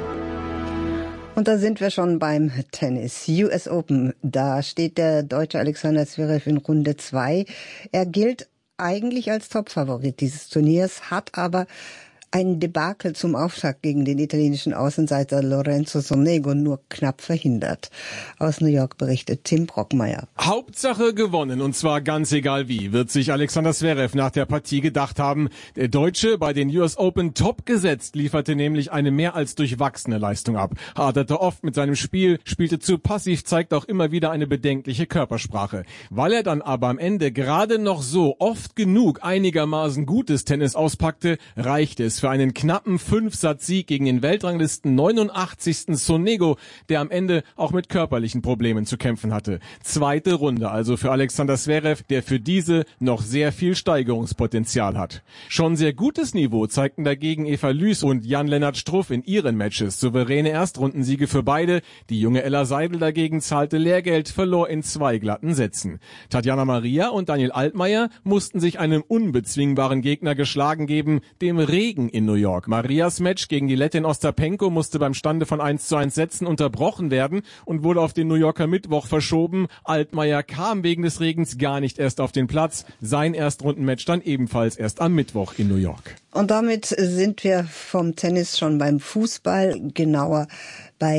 Speaker 13: Und da sind wir schon beim Tennis. U S Open, da steht der Deutsche Alexander Zverev in Runde zwei. Er gilt eigentlich als Topfavorit dieses Turniers, hat aber ein Debakel zum Auftakt gegen den italienischen Außenseiter Lorenzo Sonego nur knapp verhindert. Aus New York berichtet Tim Brockmeier.
Speaker 4: Hauptsache gewonnen, und zwar ganz egal wie, wird sich Alexander Zverev nach der Partie gedacht haben. Der Deutsche, bei den U S Open top gesetzt, lieferte nämlich eine mehr als durchwachsene Leistung ab. Haderte oft mit seinem Spiel, spielte zu passiv, zeigt auch immer wieder eine bedenkliche Körpersprache. Weil er dann aber am Ende gerade noch so oft genug einigermaßen gutes Tennis auspackte, reichte es für einen knappen Fünfsatz-Sieg gegen den Weltranglisten neunundachtzigsten Sonego, der am Ende auch mit körperlichen Problemen zu kämpfen hatte. Zweite Runde also für Alexander Zverev, der für diese noch sehr viel Steigerungspotenzial hat. Schon sehr gutes Niveau zeigten dagegen Eva Lüß und Jan-Lennart Struff in ihren Matches. Souveräne Erstrundensiege für beide. Die junge Ella Seidel dagegen zahlte Lehrgeld, verlor in zwei glatten Sätzen. Tatjana Maria und Daniel Altmaier mussten sich einem unbezwingbaren Gegner geschlagen geben, dem Regen in New York. Marias Match gegen die Lettin Ostapenko musste beim Stande von eins zu eins Sätzen unterbrochen werden und wurde auf den New Yorker Mittwoch verschoben. Altmaier kam wegen des Regens gar nicht erst auf den Platz. Sein Erstrundenmatch dann ebenfalls erst am Mittwoch in New York.
Speaker 13: Und damit sind wir vom Tennis schon beim Fußball, genauer bei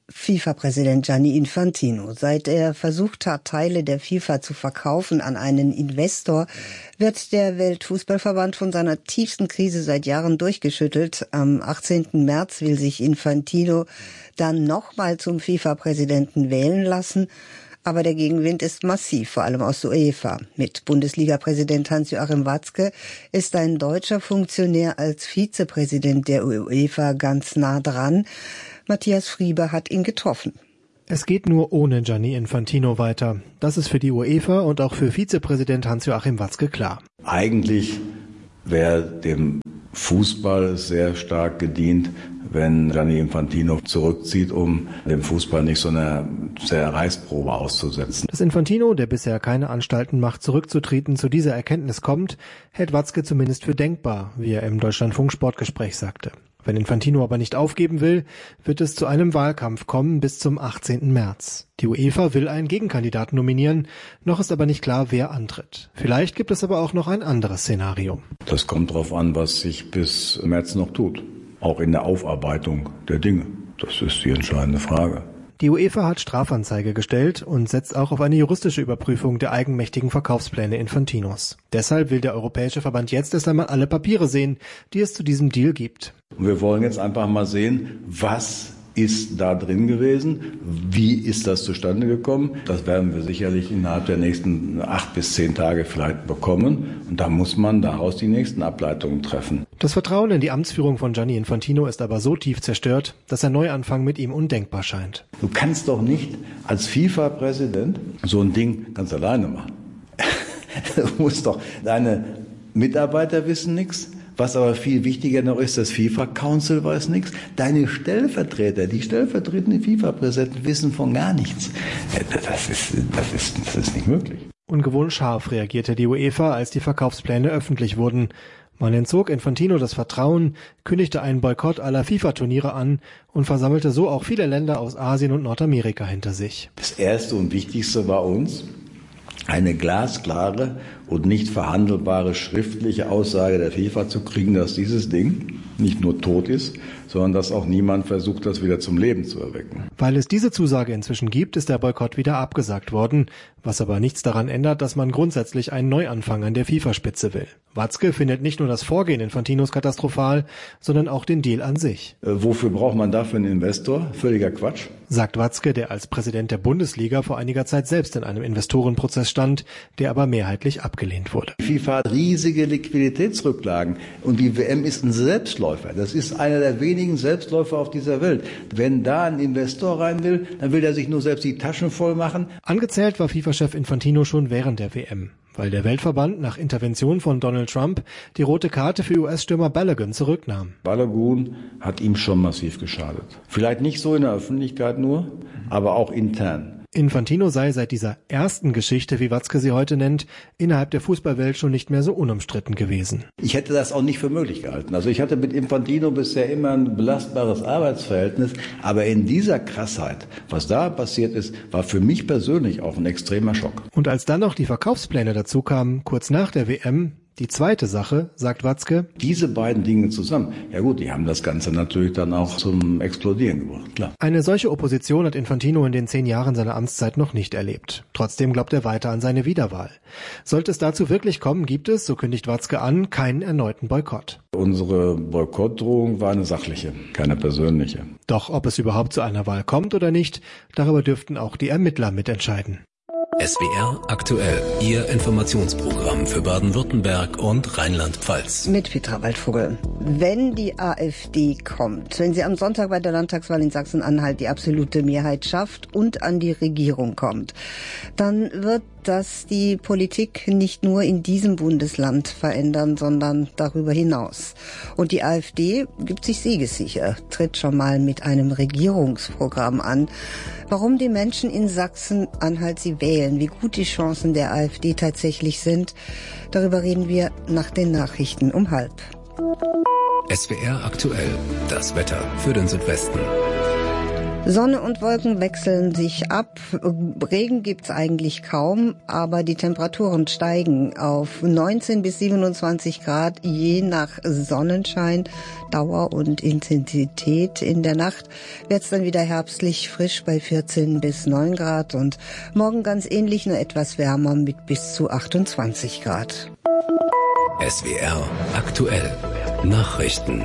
Speaker 13: FIFA-Präsident Gianni Infantino. Seit er versucht hat, Teile der FIFA zu verkaufen an einen Investor, wird der Weltfußballverband von seiner tiefsten Krise seit Jahren durchgeschüttelt. Am achtzehnten März will sich Infantino dann nochmal zum FIFA-Präsidenten wählen lassen. Aber der Gegenwind ist massiv, vor allem aus der UEFA. Mit Bundesliga-Präsident Hans-Joachim Watzke ist ein deutscher Funktionär als Vizepräsident der UEFA ganz nah dran. Matthias Friebe hat ihn getroffen.
Speaker 5: Es geht nur ohne Gianni Infantino weiter. Das ist für die UEFA und auch für Vizepräsident Hans-Joachim Watzke klar.
Speaker 6: Eigentlich wäre dem Fußball sehr stark gedient, wenn Gianni Infantino zurückzieht, um dem Fußball nicht so eine sehr Reißprobe auszusetzen.
Speaker 5: Dass Infantino, der bisher keine Anstalten macht, zurückzutreten, zu dieser Erkenntnis kommt, hält Watzke zumindest für denkbar, wie er im Deutschlandfunk-Sportgespräch sagte. Wenn Infantino aber nicht aufgeben will, wird es zu einem Wahlkampf kommen bis zum achtzehnten März. Die UEFA will einen Gegenkandidaten nominieren, noch ist aber nicht klar, wer antritt. Vielleicht gibt es aber auch noch ein anderes Szenario.
Speaker 6: Das kommt darauf an, was sich bis März noch tut. Auch in der Aufarbeitung der Dinge. Das ist die entscheidende Frage.
Speaker 5: Die UEFA hat Strafanzeige gestellt und setzt auch auf eine juristische Überprüfung der eigenmächtigen Verkaufspläne Infantinos. Deshalb will der Europäische Verband jetzt erst einmal alle Papiere sehen, die es zu diesem Deal gibt.
Speaker 6: Und wir wollen jetzt einfach mal sehen, was ist da drin gewesen, wie ist das zustande gekommen. Das werden wir sicherlich innerhalb der nächsten acht bis zehn Tage vielleicht bekommen. Und da muss man daraus die nächsten Ableitungen treffen.
Speaker 5: Das Vertrauen in die Amtsführung von Gianni Infantino ist aber so tief zerstört, dass ein Neuanfang mit ihm undenkbar scheint.
Speaker 6: Du kannst doch nicht als FIFA-Präsident so ein Ding ganz alleine machen. Du musst doch, deine Mitarbeiter wissen nichts. Was aber viel wichtiger noch ist, das FIFA-Council weiß nichts. Deine Stellvertreter, die stellvertretenden FIFA-Präsidenten wissen von gar nichts. Das ist, das ist, das ist nicht möglich.
Speaker 5: Ungewohnt scharf reagierte die UEFA, als die Verkaufspläne öffentlich wurden. Man entzog Infantino das Vertrauen, kündigte einen Boykott aller FIFA-Turniere an und versammelte so auch viele Länder aus Asien und Nordamerika hinter sich.
Speaker 6: Das Erste und Wichtigste war uns, eine glasklare und nicht verhandelbare schriftliche Aussage der FIFA zu kriegen, dass dieses Ding nicht nur tot ist, sondern dass auch niemand versucht, das wieder zum Leben zu erwecken.
Speaker 5: Weil es diese Zusage inzwischen gibt, ist der Boykott wieder abgesagt worden, was aber nichts daran ändert, dass man grundsätzlich einen Neuanfang an der FIFA-Spitze will. Watzke findet nicht nur das Vorgehen Infantinos katastrophal, sondern auch den Deal an sich.
Speaker 6: Äh, wofür braucht man dafür einen Investor? Völliger Quatsch.
Speaker 5: Sagt Watzke, der als Präsident der Bundesliga vor einiger Zeit selbst in einem Investorenprozess stand, der aber mehrheitlich abgelehnt wurde.
Speaker 6: Die FIFA hat riesige Liquiditätsrücklagen und die W M ist ein Selbstläufer. Das ist einer der wenigen Selbstläufer auf dieser Welt. Wenn da ein Investor rein will, dann will er sich nur selbst die Taschen voll machen.
Speaker 5: Angezählt war FIFA-Chef Infantino schon während der W M, weil der Weltverband nach Intervention von Donald Trump die rote Karte für U S-Stürmer Balogun zurücknahm.
Speaker 6: Balogun hat ihm schon massiv geschadet. Vielleicht nicht so in der Öffentlichkeit nur, aber auch intern.
Speaker 5: Infantino sei seit dieser ersten Geschichte, wie Watzke sie heute nennt, innerhalb der Fußballwelt schon nicht mehr so unumstritten gewesen.
Speaker 6: Ich hätte das auch nicht für möglich gehalten. Also ich hatte mit Infantino bisher immer ein belastbares Arbeitsverhältnis, aber in dieser Krassheit, was da passiert ist, war für mich persönlich auch ein extremer Schock.
Speaker 5: Und als dann noch die Verkaufspläne dazu kamen, kurz nach der W M, die zweite Sache, sagt Watzke,
Speaker 6: diese beiden Dinge zusammen, ja gut, die haben das Ganze natürlich dann auch zum Explodieren gebracht, klar.
Speaker 5: Eine solche Opposition hat Infantino in den zehn Jahren seiner Amtszeit noch nicht erlebt. Trotzdem glaubt er weiter an seine Wiederwahl. Sollte es dazu wirklich kommen, gibt es, so kündigt Watzke an, keinen erneuten Boykott.
Speaker 6: Unsere Boykottdrohung war eine sachliche, keine persönliche.
Speaker 5: Doch ob es überhaupt zu einer Wahl kommt oder nicht, darüber dürften auch die Ermittler mitentscheiden.
Speaker 12: S W R aktuell, Ihr Informationsprogramm für Baden-Württemberg und Rheinland-Pfalz.
Speaker 13: Mit Petra Waldvogel. Wenn die AfD kommt, wenn sie am Sonntag bei der Landtagswahl in Sachsen-Anhalt die absolute Mehrheit schafft und an die Regierung kommt, dann wird das die Politik nicht nur in diesem Bundesland verändern, sondern darüber hinaus. Und die AfD gibt sich siegessicher, tritt schon mal mit einem Regierungsprogramm an. Warum die Menschen in Sachsen-Anhalt sie wählen, wie gut die Chancen der AfD tatsächlich sind, darüber reden wir nach den Nachrichten um halb.
Speaker 12: S W R aktuell, das Wetter für den Südwesten.
Speaker 13: Sonne und Wolken wechseln sich ab. Regen gibt's eigentlich kaum, aber die Temperaturen steigen auf neunzehn bis siebenundzwanzig Grad, je nach Sonnenschein, Dauer und Intensität. In der Nacht wird's dann wieder herbstlich frisch bei vierzehn bis neun Grad und morgen ganz ähnlich, nur etwas wärmer mit bis zu achtundzwanzig Grad.
Speaker 12: S W R aktuell Nachrichten.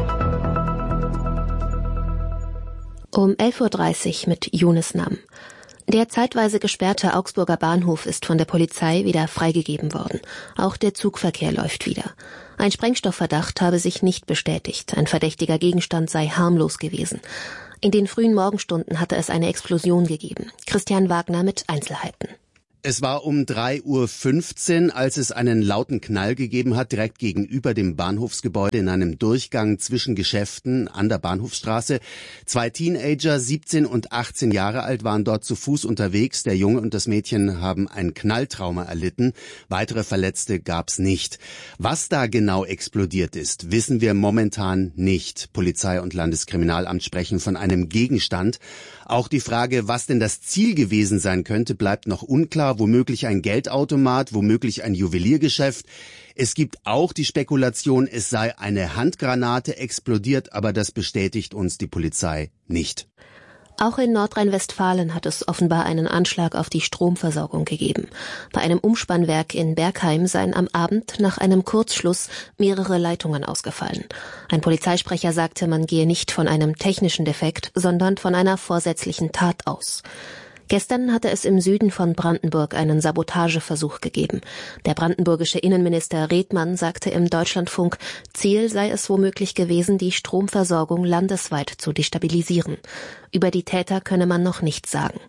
Speaker 27: Um elf Uhr dreißig mit Yunus Nam. Der zeitweise gesperrte Augsburger Bahnhof ist von der Polizei wieder freigegeben worden. Auch der Zugverkehr läuft wieder. Ein Sprengstoffverdacht habe sich nicht bestätigt. Ein verdächtiger Gegenstand sei harmlos gewesen. In den frühen Morgenstunden hatte es eine Explosion gegeben. Christian Wagner mit Einzelheiten.
Speaker 7: Es war um drei Uhr fünfzehn, als es einen lauten Knall gegeben hat, direkt gegenüber dem Bahnhofsgebäude in einem Durchgang zwischen Geschäften an der Bahnhofstraße. Zwei Teenager, siebzehn und achtzehn Jahre alt, waren dort zu Fuß unterwegs. Der Junge und das Mädchen haben ein Knalltrauma erlitten. Weitere Verletzte gab's nicht. Was da genau explodiert ist, wissen wir momentan nicht. Polizei und Landeskriminalamt sprechen von einem Gegenstand. Auch die Frage, was denn das Ziel gewesen sein könnte, bleibt noch unklar. Womöglich ein Geldautomat, womöglich ein Juweliergeschäft. Es gibt auch die Spekulation, es sei eine Handgranate explodiert, aber das bestätigt uns die Polizei nicht.
Speaker 27: Auch in Nordrhein-Westfalen hat es offenbar einen Anschlag auf die Stromversorgung gegeben. Bei einem Umspannwerk in Bergheim seien am Abend nach einem Kurzschluss mehrere Leitungen ausgefallen. Ein Polizeisprecher sagte, man gehe nicht von einem technischen Defekt, sondern von einer vorsätzlichen Tat aus. Gestern hatte es im Süden von Brandenburg einen Sabotageversuch gegeben. Der brandenburgische Innenminister Redmann sagte im Deutschlandfunk, Ziel sei es womöglich gewesen, die Stromversorgung landesweit zu destabilisieren. Über die Täter könne man noch nichts sagen.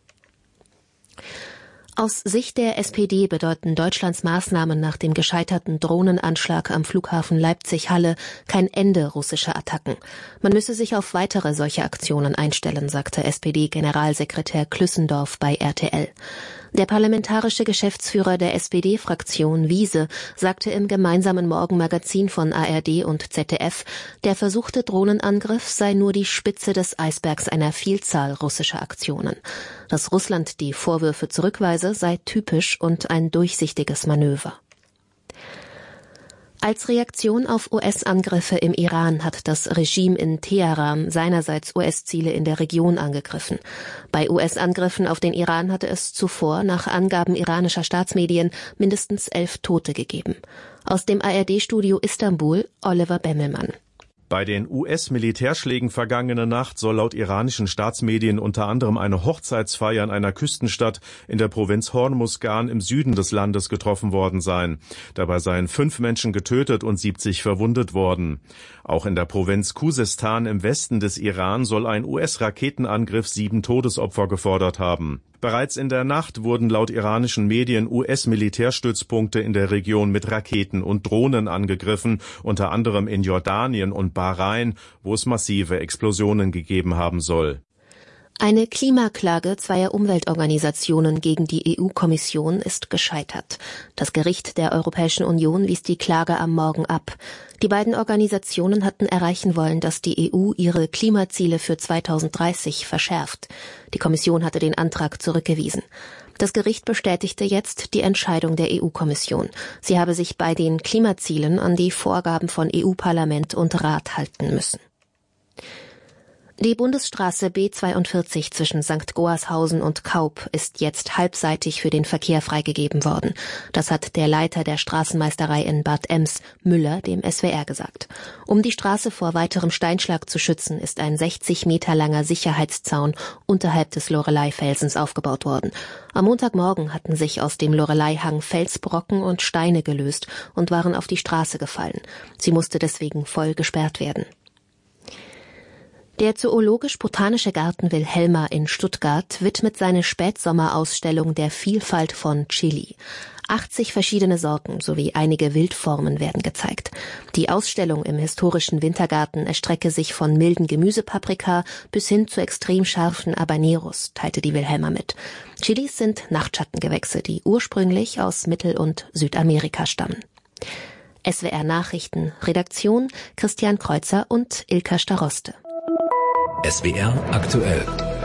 Speaker 27: Aus Sicht der S P D bedeuten Deutschlands Maßnahmen nach dem gescheiterten Drohnenanschlag am Flughafen Leipzig-Halle kein Ende russischer Attacken. Man müsse sich auf weitere solche Aktionen einstellen, sagte S P D-Generalsekretär Klüssendorf bei R T L. Der parlamentarische Geschäftsführer der S P D-Fraktion Wiese sagte im gemeinsamen Morgenmagazin von A R D und Z D F, der versuchte Drohnenangriff sei nur die Spitze des Eisbergs einer Vielzahl russischer Aktionen. Dass Russland die Vorwürfe zurückweise, sei typisch und ein durchsichtiges Manöver. Als Reaktion auf U S-Angriffe im Iran hat das Regime in Teheran seinerseits U S-Ziele in der Region angegriffen. Bei U S-Angriffen auf den Iran hatte es zuvor nach Angaben iranischer Staatsmedien mindestens elf Tote gegeben. Aus dem A R D-Studio Istanbul Oliver Bemmelmann.
Speaker 8: Bei den U S-Militärschlägen vergangene Nacht soll laut iranischen Staatsmedien unter anderem eine Hochzeitsfeier in einer Küstenstadt in der Provinz Hormuzgan im Süden des Landes getroffen worden sein. Dabei seien fünf Menschen getötet und siebzig verwundet worden. Auch in der Provinz Khuzestan im Westen des Iran soll ein U S-Raketenangriff sieben Todesopfer gefordert haben. Bereits in der Nacht wurden laut iranischen Medien U S-Militärstützpunkte in der Region mit Raketen und Drohnen angegriffen, unter anderem in Jordanien und Bahrain, wo es massive Explosionen gegeben haben soll.
Speaker 27: Eine Klimaklage zweier Umweltorganisationen gegen die E U-Kommission ist gescheitert. Das Gericht der Europäischen Union wies die Klage am Morgen ab. Die beiden Organisationen hatten erreichen wollen, dass die E U ihre Klimaziele für zweitausenddreißig verschärft. Die Kommission hatte den Antrag zurückgewiesen. Das Gericht bestätigte jetzt die Entscheidung der E U-Kommission. Sie habe sich bei den Klimazielen an die Vorgaben von E U-Parlament und Rat halten müssen. Die Bundesstraße B zweiundvierzig zwischen Sankt Goarshausen und Kaup ist jetzt halbseitig für den Verkehr freigegeben worden. Das hat der Leiter der Straßenmeisterei in Bad Ems, Müller, dem S W R gesagt. Um die Straße vor weiterem Steinschlag zu schützen, ist ein sechzig Meter langer Sicherheitszaun unterhalb des Lorelei-Felsens aufgebaut worden. Am Montagmorgen hatten sich aus dem Lorelei-Hang Felsbrocken und Steine gelöst und waren auf die Straße gefallen. Sie musste deswegen voll gesperrt werden. Der Zoologisch-Botanische Garten Wilhelma in Stuttgart widmet seine Spätsommerausstellung der Vielfalt von Chili. achtzig verschiedene Sorten sowie einige Wildformen werden gezeigt. Die Ausstellung im historischen Wintergarten erstrecke sich von milden Gemüsepaprika bis hin zu extrem scharfen Habaneros, teilte die Wilhelma mit. Chilis sind Nachtschattengewächse, die ursprünglich aus Mittel- und Südamerika stammen. S W R Nachrichten, Redaktion Christian Kreuzer und Ilka Staroste.
Speaker 12: S W R aktuell.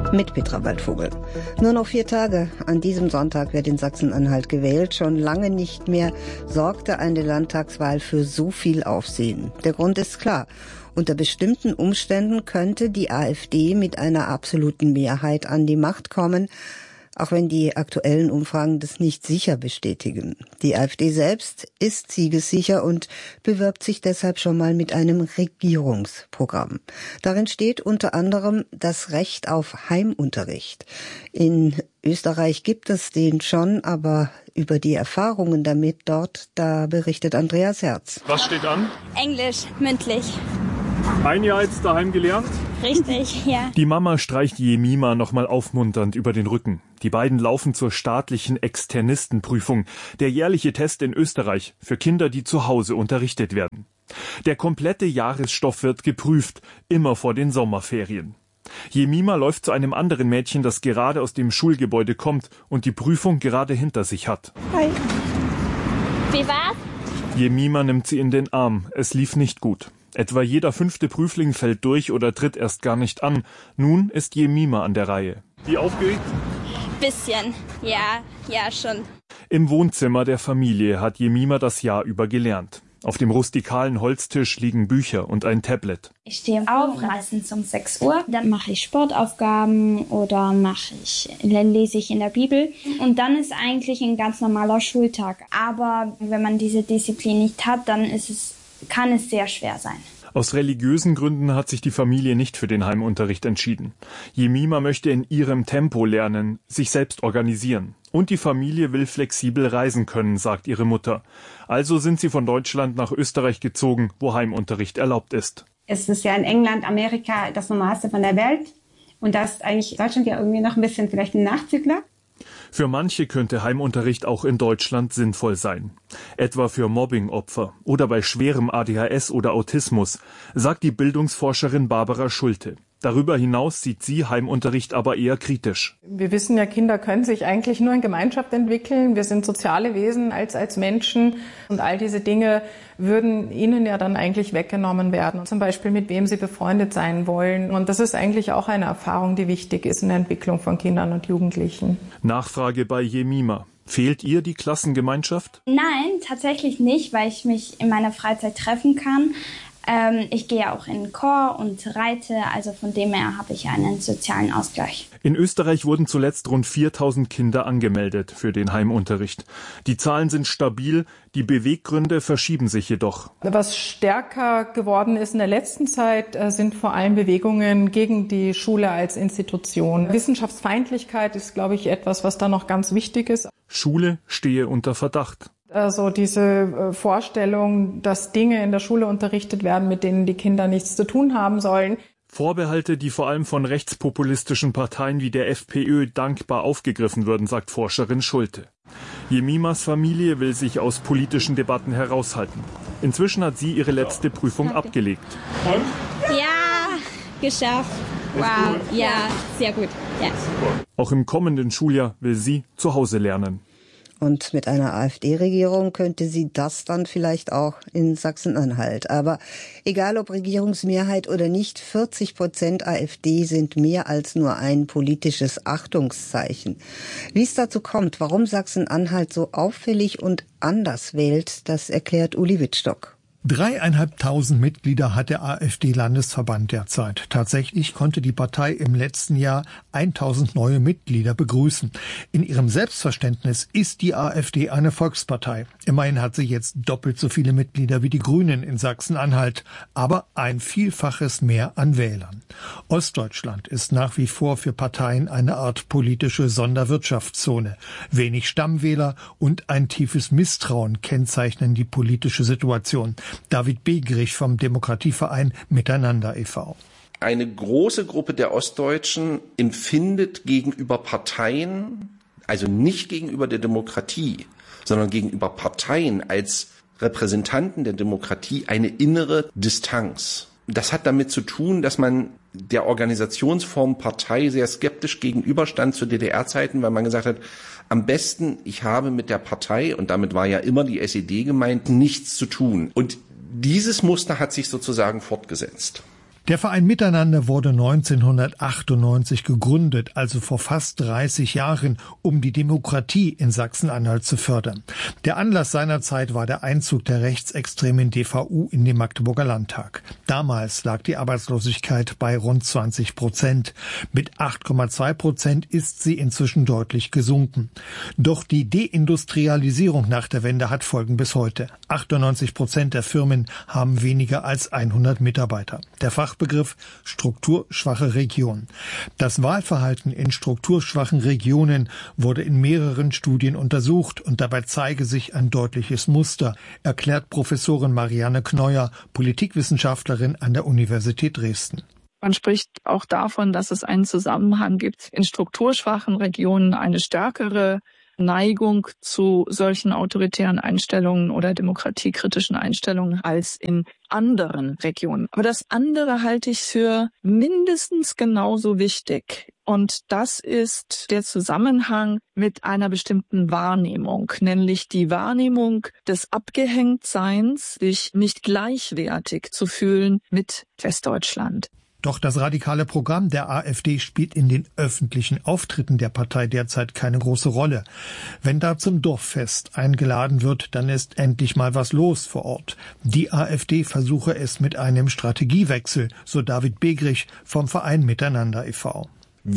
Speaker 13: Mit Petra Waldvogel. Nur noch vier Tage. An diesem Sonntag wird in Sachsen-Anhalt gewählt. Schon lange nicht mehr sorgte eine Landtagswahl für so viel Aufsehen. Der Grund ist klar. Unter bestimmten Umständen könnte die AfD mit einer absoluten Mehrheit an die Macht kommen, auch wenn die aktuellen Umfragen das nicht sicher bestätigen. Die AfD selbst ist siegessicher und bewirbt sich deshalb schon mal mit einem Regierungsprogramm. Darin steht unter anderem das Recht auf Heimunterricht. In Österreich gibt es den schon, aber über die Erfahrungen damit dort, da berichtet Andreas Herz.
Speaker 9: Was steht an?
Speaker 10: Englisch, mündlich.
Speaker 9: Ein Jahr jetzt daheim gelernt?
Speaker 10: Richtig, ja.
Speaker 9: Die Mama streicht Jemima nochmal aufmunternd über den Rücken. Die beiden laufen zur staatlichen Externistenprüfung, der jährliche Test in Österreich für Kinder, die zu Hause unterrichtet werden. Der komplette Jahresstoff wird geprüft, immer vor den Sommerferien. Jemima läuft zu einem anderen Mädchen, das gerade aus dem Schulgebäude kommt und die Prüfung gerade hinter sich hat.
Speaker 10: Hi. Wie war's?
Speaker 9: Jemima nimmt sie in den Arm. Es lief nicht gut. Etwa jeder fünfte Prüfling fällt durch oder tritt erst gar nicht an. Nun ist Jemima an der Reihe. Wie aufgeregt?
Speaker 10: Bisschen, ja, ja schon.
Speaker 9: Im Wohnzimmer der Familie hat Jemima das Jahr über gelernt. Auf dem rustikalen Holztisch liegen Bücher und ein Tablet.
Speaker 10: Ich stehe auf, meistens um sechs Uhr. Dann mache ich Sportaufgaben oder mache ich, lese ich in der Bibel. Und dann ist eigentlich ein ganz normaler Schultag. Aber wenn man diese Disziplin nicht hat, dann ist es kann es sehr schwer sein.
Speaker 9: Aus religiösen Gründen hat sich die Familie nicht für den Heimunterricht entschieden. Jemima möchte in ihrem Tempo lernen, sich selbst organisieren. Und die Familie will flexibel reisen können, sagt ihre Mutter. Also sind sie von Deutschland nach Österreich gezogen, wo Heimunterricht erlaubt ist.
Speaker 11: Es ist ja in England, Amerika das Normalste von der Welt. Und da ist eigentlich Deutschland ja irgendwie noch ein bisschen vielleicht ein Nachzügler.
Speaker 9: Für manche könnte Heimunterricht auch in Deutschland sinnvoll sein. Etwa für Mobbingopfer oder bei schwerem A D H S oder Autismus, sagt die Bildungsforscherin Barbara Schulte. Darüber hinaus sieht sie Heimunterricht aber eher kritisch.
Speaker 15: Wir wissen ja, Kinder können sich eigentlich nur in Gemeinschaft entwickeln. Wir sind soziale Wesen als, als Menschen. Und all diese Dinge würden ihnen ja dann eigentlich weggenommen werden. Zum Beispiel, mit wem sie befreundet sein wollen. Und das ist eigentlich auch eine Erfahrung, die wichtig ist in der Entwicklung von Kindern und Jugendlichen.
Speaker 9: Nachfrage bei Jemima. Fehlt ihr die Klassengemeinschaft?
Speaker 10: Nein, tatsächlich nicht, weil ich mich in meiner Freizeit treffen kann. Ähm, ich gehe auch in den Chor und reite, also von dem her habe ich einen sozialen Ausgleich.
Speaker 9: In Österreich wurden zuletzt rund viertausend Kinder angemeldet für den Heimunterricht. Die Zahlen sind stabil, die Beweggründe verschieben sich jedoch.
Speaker 15: Was stärker geworden ist in der letzten Zeit, sind vor allem Bewegungen gegen die Schule als Institution. Wissenschaftsfeindlichkeit ist, glaube ich, etwas, was da noch ganz wichtig ist.
Speaker 9: Schule stehe unter Verdacht.
Speaker 15: Also diese Vorstellung, dass Dinge in der Schule unterrichtet werden, mit denen die Kinder nichts zu tun haben sollen.
Speaker 9: Vorbehalte, die vor allem von rechtspopulistischen Parteien wie der FPÖ dankbar aufgegriffen würden, sagt Forscherin Schulte. Jemimas Familie will sich aus politischen Debatten heraushalten. Inzwischen hat sie ihre letzte Prüfung
Speaker 10: Danke.
Speaker 9: abgelegt.
Speaker 10: Ja, geschafft. Wow, ja, sehr gut. Ja.
Speaker 9: Auch im kommenden Schuljahr will sie zu Hause lernen.
Speaker 13: Und mit einer AfD-Regierung könnte sie das dann vielleicht auch in Sachsen-Anhalt. Aber egal ob Regierungsmehrheit oder nicht, vierzig Prozent AfD sind mehr als nur ein politisches Achtungszeichen. Wie es dazu kommt, warum Sachsen-Anhalt so auffällig und anders wählt, das erklärt Uli Wittstock.
Speaker 16: Dreieinhalbtausend Mitglieder hat der AfD-Landesverband derzeit. Tatsächlich konnte die Partei im letzten Jahr eintausend neue Mitglieder begrüßen. In ihrem Selbstverständnis ist die AfD eine Volkspartei. Immerhin hat sie jetzt doppelt so viele Mitglieder wie die Grünen in Sachsen-Anhalt, aber ein Vielfaches mehr an Wählern. Ostdeutschland ist nach wie vor für Parteien eine Art politische Sonderwirtschaftszone. Wenig Stammwähler und ein tiefes Misstrauen kennzeichnen die politische Situation. David Begerich vom Demokratieverein Miteinander e V
Speaker 17: Eine große Gruppe der Ostdeutschen empfindet gegenüber Parteien, also nicht gegenüber der Demokratie, sondern gegenüber Parteien als Repräsentanten der Demokratie eine innere Distanz. Das hat damit zu tun, dass man der Organisationsform Partei sehr skeptisch gegenüberstand zu D D R-Zeiten, weil man gesagt hat, am besten, ich habe mit der Partei, und damit war ja immer die S E D gemeint, nichts zu tun. Und dieses Muster hat sich sozusagen fortgesetzt.
Speaker 16: Der Verein Miteinander wurde neunzehnhundertachtundneunzig gegründet, also vor fast dreißig Jahren, um die Demokratie in Sachsen-Anhalt zu fördern. Der Anlass seinerzeit war der Einzug der rechtsextremen D V U in den Magdeburger Landtag. Damals lag die Arbeitslosigkeit bei rund zwanzig Prozent. Mit acht Komma zwei Prozent ist sie inzwischen deutlich gesunken. Doch die Deindustrialisierung nach der Wende hat Folgen bis heute. achtundneunzig Prozent der Firmen haben weniger als hundert Mitarbeiter. Der Fachbegriff strukturschwache Region. Das Wahlverhalten in strukturschwachen Regionen wurde in mehreren Studien untersucht und dabei zeige sich ein deutliches Muster, erklärt Professorin Marianne Kneuer, Politikwissenschaftlerin an der Universität Dresden.
Speaker 14: Man spricht auch davon, dass es einen Zusammenhang gibt, in strukturschwachen Regionen eine stärkere Neigung zu solchen autoritären Einstellungen oder demokratiekritischen Einstellungen als in anderen Regionen. Aber das andere halte ich für mindestens genauso wichtig. Und das ist der Zusammenhang mit einer bestimmten Wahrnehmung, nämlich die Wahrnehmung des Abgehängtseins, sich nicht gleichwertig zu fühlen mit Westdeutschland.
Speaker 16: Doch das radikale Programm der AfD spielt in den öffentlichen Auftritten der Partei derzeit keine große Rolle. Wenn da zum Dorffest eingeladen wird, dann ist endlich mal was los vor Ort. Die AfD versuche es mit einem Strategiewechsel, so David Begrich vom Verein Miteinander e V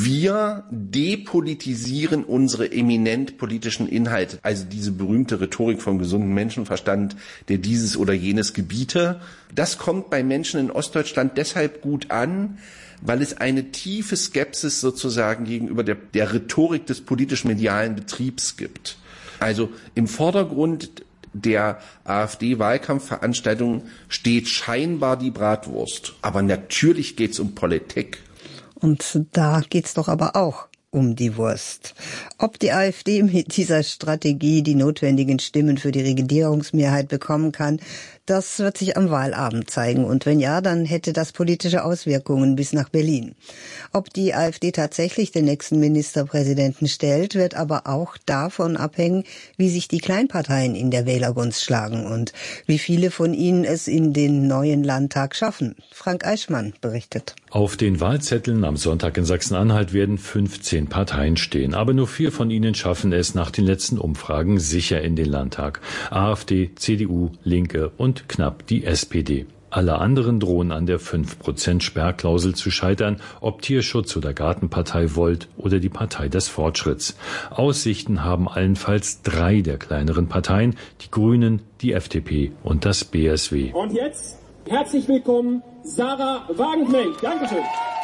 Speaker 17: Wir depolitisieren unsere eminent politischen Inhalte, also diese berühmte Rhetorik vom gesunden Menschenverstand, der dieses oder jenes gebiete. Das kommt bei Menschen in Ostdeutschland deshalb gut an, weil es eine tiefe Skepsis sozusagen gegenüber der, der Rhetorik des politisch-medialen Betriebs gibt. Also im Vordergrund der AfD-Wahlkampfveranstaltungen steht scheinbar die Bratwurst. Aber natürlich geht's um Politik.
Speaker 13: Und da geht's doch aber auch um die Wurst. Ob die AfD mit dieser Strategie die notwendigen Stimmen für die Regierungsmehrheit bekommen kann, das wird sich am Wahlabend zeigen. Und wenn ja, dann hätte das politische Auswirkungen bis nach Berlin. Ob die AfD tatsächlich den nächsten Ministerpräsidenten stellt, wird aber auch davon abhängen, wie sich die Kleinparteien in der Wählergunst schlagen und wie viele von ihnen es in den neuen Landtag schaffen. Frank Eichmann berichtet.
Speaker 18: Auf den Wahlzetteln am Sonntag in Sachsen-Anhalt werden fünfzehn Parteien stehen. Aber nur vier von ihnen schaffen es nach den letzten Umfragen sicher in den Landtag. AfD, C D U, Linke und knapp die S P D. Alle anderen drohen an der fünf Prozent Sperrklausel zu scheitern, ob Tierschutz oder Gartenpartei Volt oder die Partei des Fortschritts. Aussichten haben allenfalls drei der kleineren Parteien, die Grünen, die F D P und das B S W.
Speaker 19: Und jetzt herzlich willkommen, Sarah Wagenknecht. Dankeschön.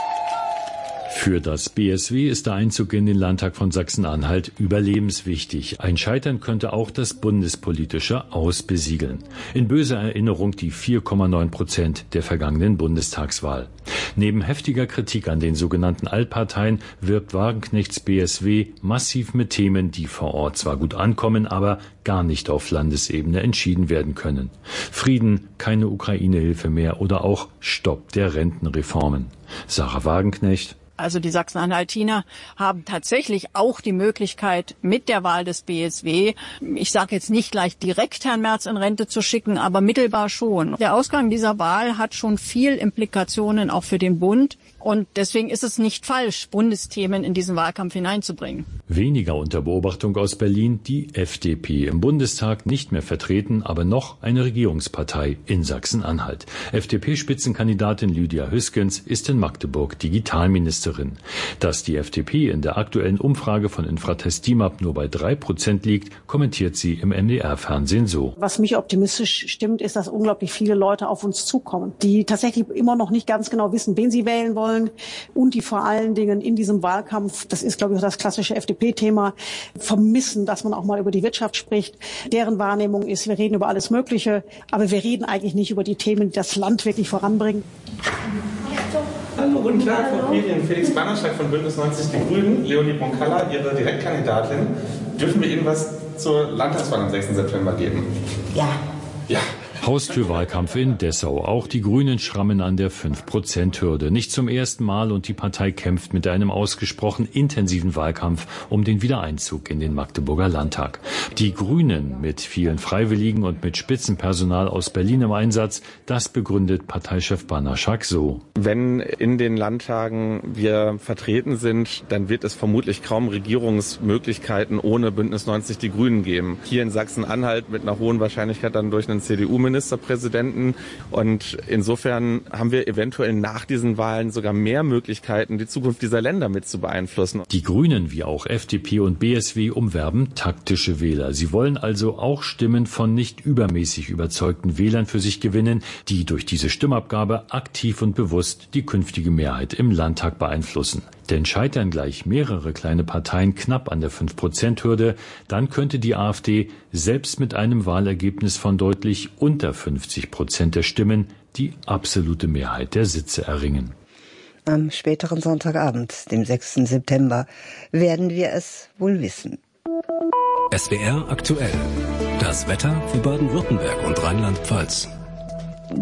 Speaker 18: Für das B S W ist der Einzug in den Landtag von Sachsen-Anhalt überlebenswichtig. Ein Scheitern könnte auch das bundespolitische Aus besiegeln. In böser Erinnerung die vier Komma neun Prozent der vergangenen Bundestagswahl. Neben heftiger Kritik an den sogenannten Altparteien wirbt Wagenknechts B S W massiv mit Themen, die vor Ort zwar gut ankommen, aber gar nicht auf Landesebene entschieden werden können. Frieden, keine Ukraine-Hilfe mehr oder auch Stopp der Rentenreformen. Sarah Wagenknecht.
Speaker 20: Also die Sachsen-Anhaltiner haben tatsächlich auch die Möglichkeit, mit der Wahl des B S W, ich sage jetzt nicht gleich direkt Herrn Merz in Rente zu schicken, aber mittelbar schon. Der Ausgang dieser Wahl hat schon viel Implikationen auch für den Bund. Und deswegen ist es nicht falsch, Bundesthemen in diesen Wahlkampf hineinzubringen.
Speaker 18: Weniger unter Beobachtung aus Berlin die F D P. Im Bundestag nicht mehr vertreten, aber noch eine Regierungspartei in Sachsen-Anhalt. F D P-Spitzenkandidatin Lydia Hüskens ist in Magdeburg Digitalministerin. Dass die F D P in der aktuellen Umfrage von Infratest D I M A P nur bei drei Prozent liegt, kommentiert sie im M D R-Fernsehen so.
Speaker 21: Was mich optimistisch stimmt, ist, dass unglaublich viele Leute auf uns zukommen, die tatsächlich immer noch nicht ganz genau wissen, wen sie wählen wollen. Und die vor allen Dingen in diesem Wahlkampf, das ist, glaube ich, das klassische F D P-Thema, vermissen, dass man auch mal über die Wirtschaft spricht. Deren Wahrnehmung ist, wir reden über alles Mögliche, aber wir reden eigentlich nicht über die Themen, die das Land wirklich voranbringen.
Speaker 22: Hallo, guten Tag, Frau Medien. Felix Bannerschlag von Bündnis neunzig Die Grünen, Leonie Bonkalla, Ihre Direktkandidatin. Dürfen wir Ihnen was zur Landtagswahl am sechsten September geben?
Speaker 21: Ja.
Speaker 22: Ja.
Speaker 18: Haustürwahlkampf in Dessau. Auch die Grünen schrammen an der fünf Prozent Hürde. Nicht zum ersten Mal und die Partei kämpft mit einem ausgesprochen intensiven Wahlkampf um den Wiedereinzug in den Magdeburger Landtag. Die Grünen mit vielen Freiwilligen und mit Spitzenpersonal aus Berlin im Einsatz, das begründet Parteichef Banaschak so.
Speaker 22: Wenn in den Landtagen wir vertreten sind, dann wird es vermutlich kaum Regierungsmöglichkeiten ohne Bündnis neunzig Die Grünen geben. Hier in Sachsen-Anhalt mit einer hohen Wahrscheinlichkeit dann durch einen C D U-Ministerpräsidenten. Und insofern haben wir eventuell nach diesen Wahlen sogar mehr Möglichkeiten, die Zukunft dieser Länder mit zu beeinflussen.
Speaker 18: Die Grünen wie auch F D P und B S W umwerben taktische Wähler. Sie wollen also auch Stimmen von nicht übermäßig überzeugten Wählern für sich gewinnen, die durch diese Stimmabgabe aktiv und bewusst die künftige Mehrheit im Landtag beeinflussen. Denn scheitern gleich mehrere kleine Parteien knapp an der fünf Prozent Hürde, dann könnte die AfD selbst mit einem Wahlergebnis von deutlich unter fünfzig Prozent der Stimmen die absolute Mehrheit der Sitze erringen.
Speaker 13: Am späteren Sonntagabend, dem sechsten September, werden wir es wohl wissen.
Speaker 12: S W R aktuell. Das Wetter für Baden-Württemberg und Rheinland-Pfalz.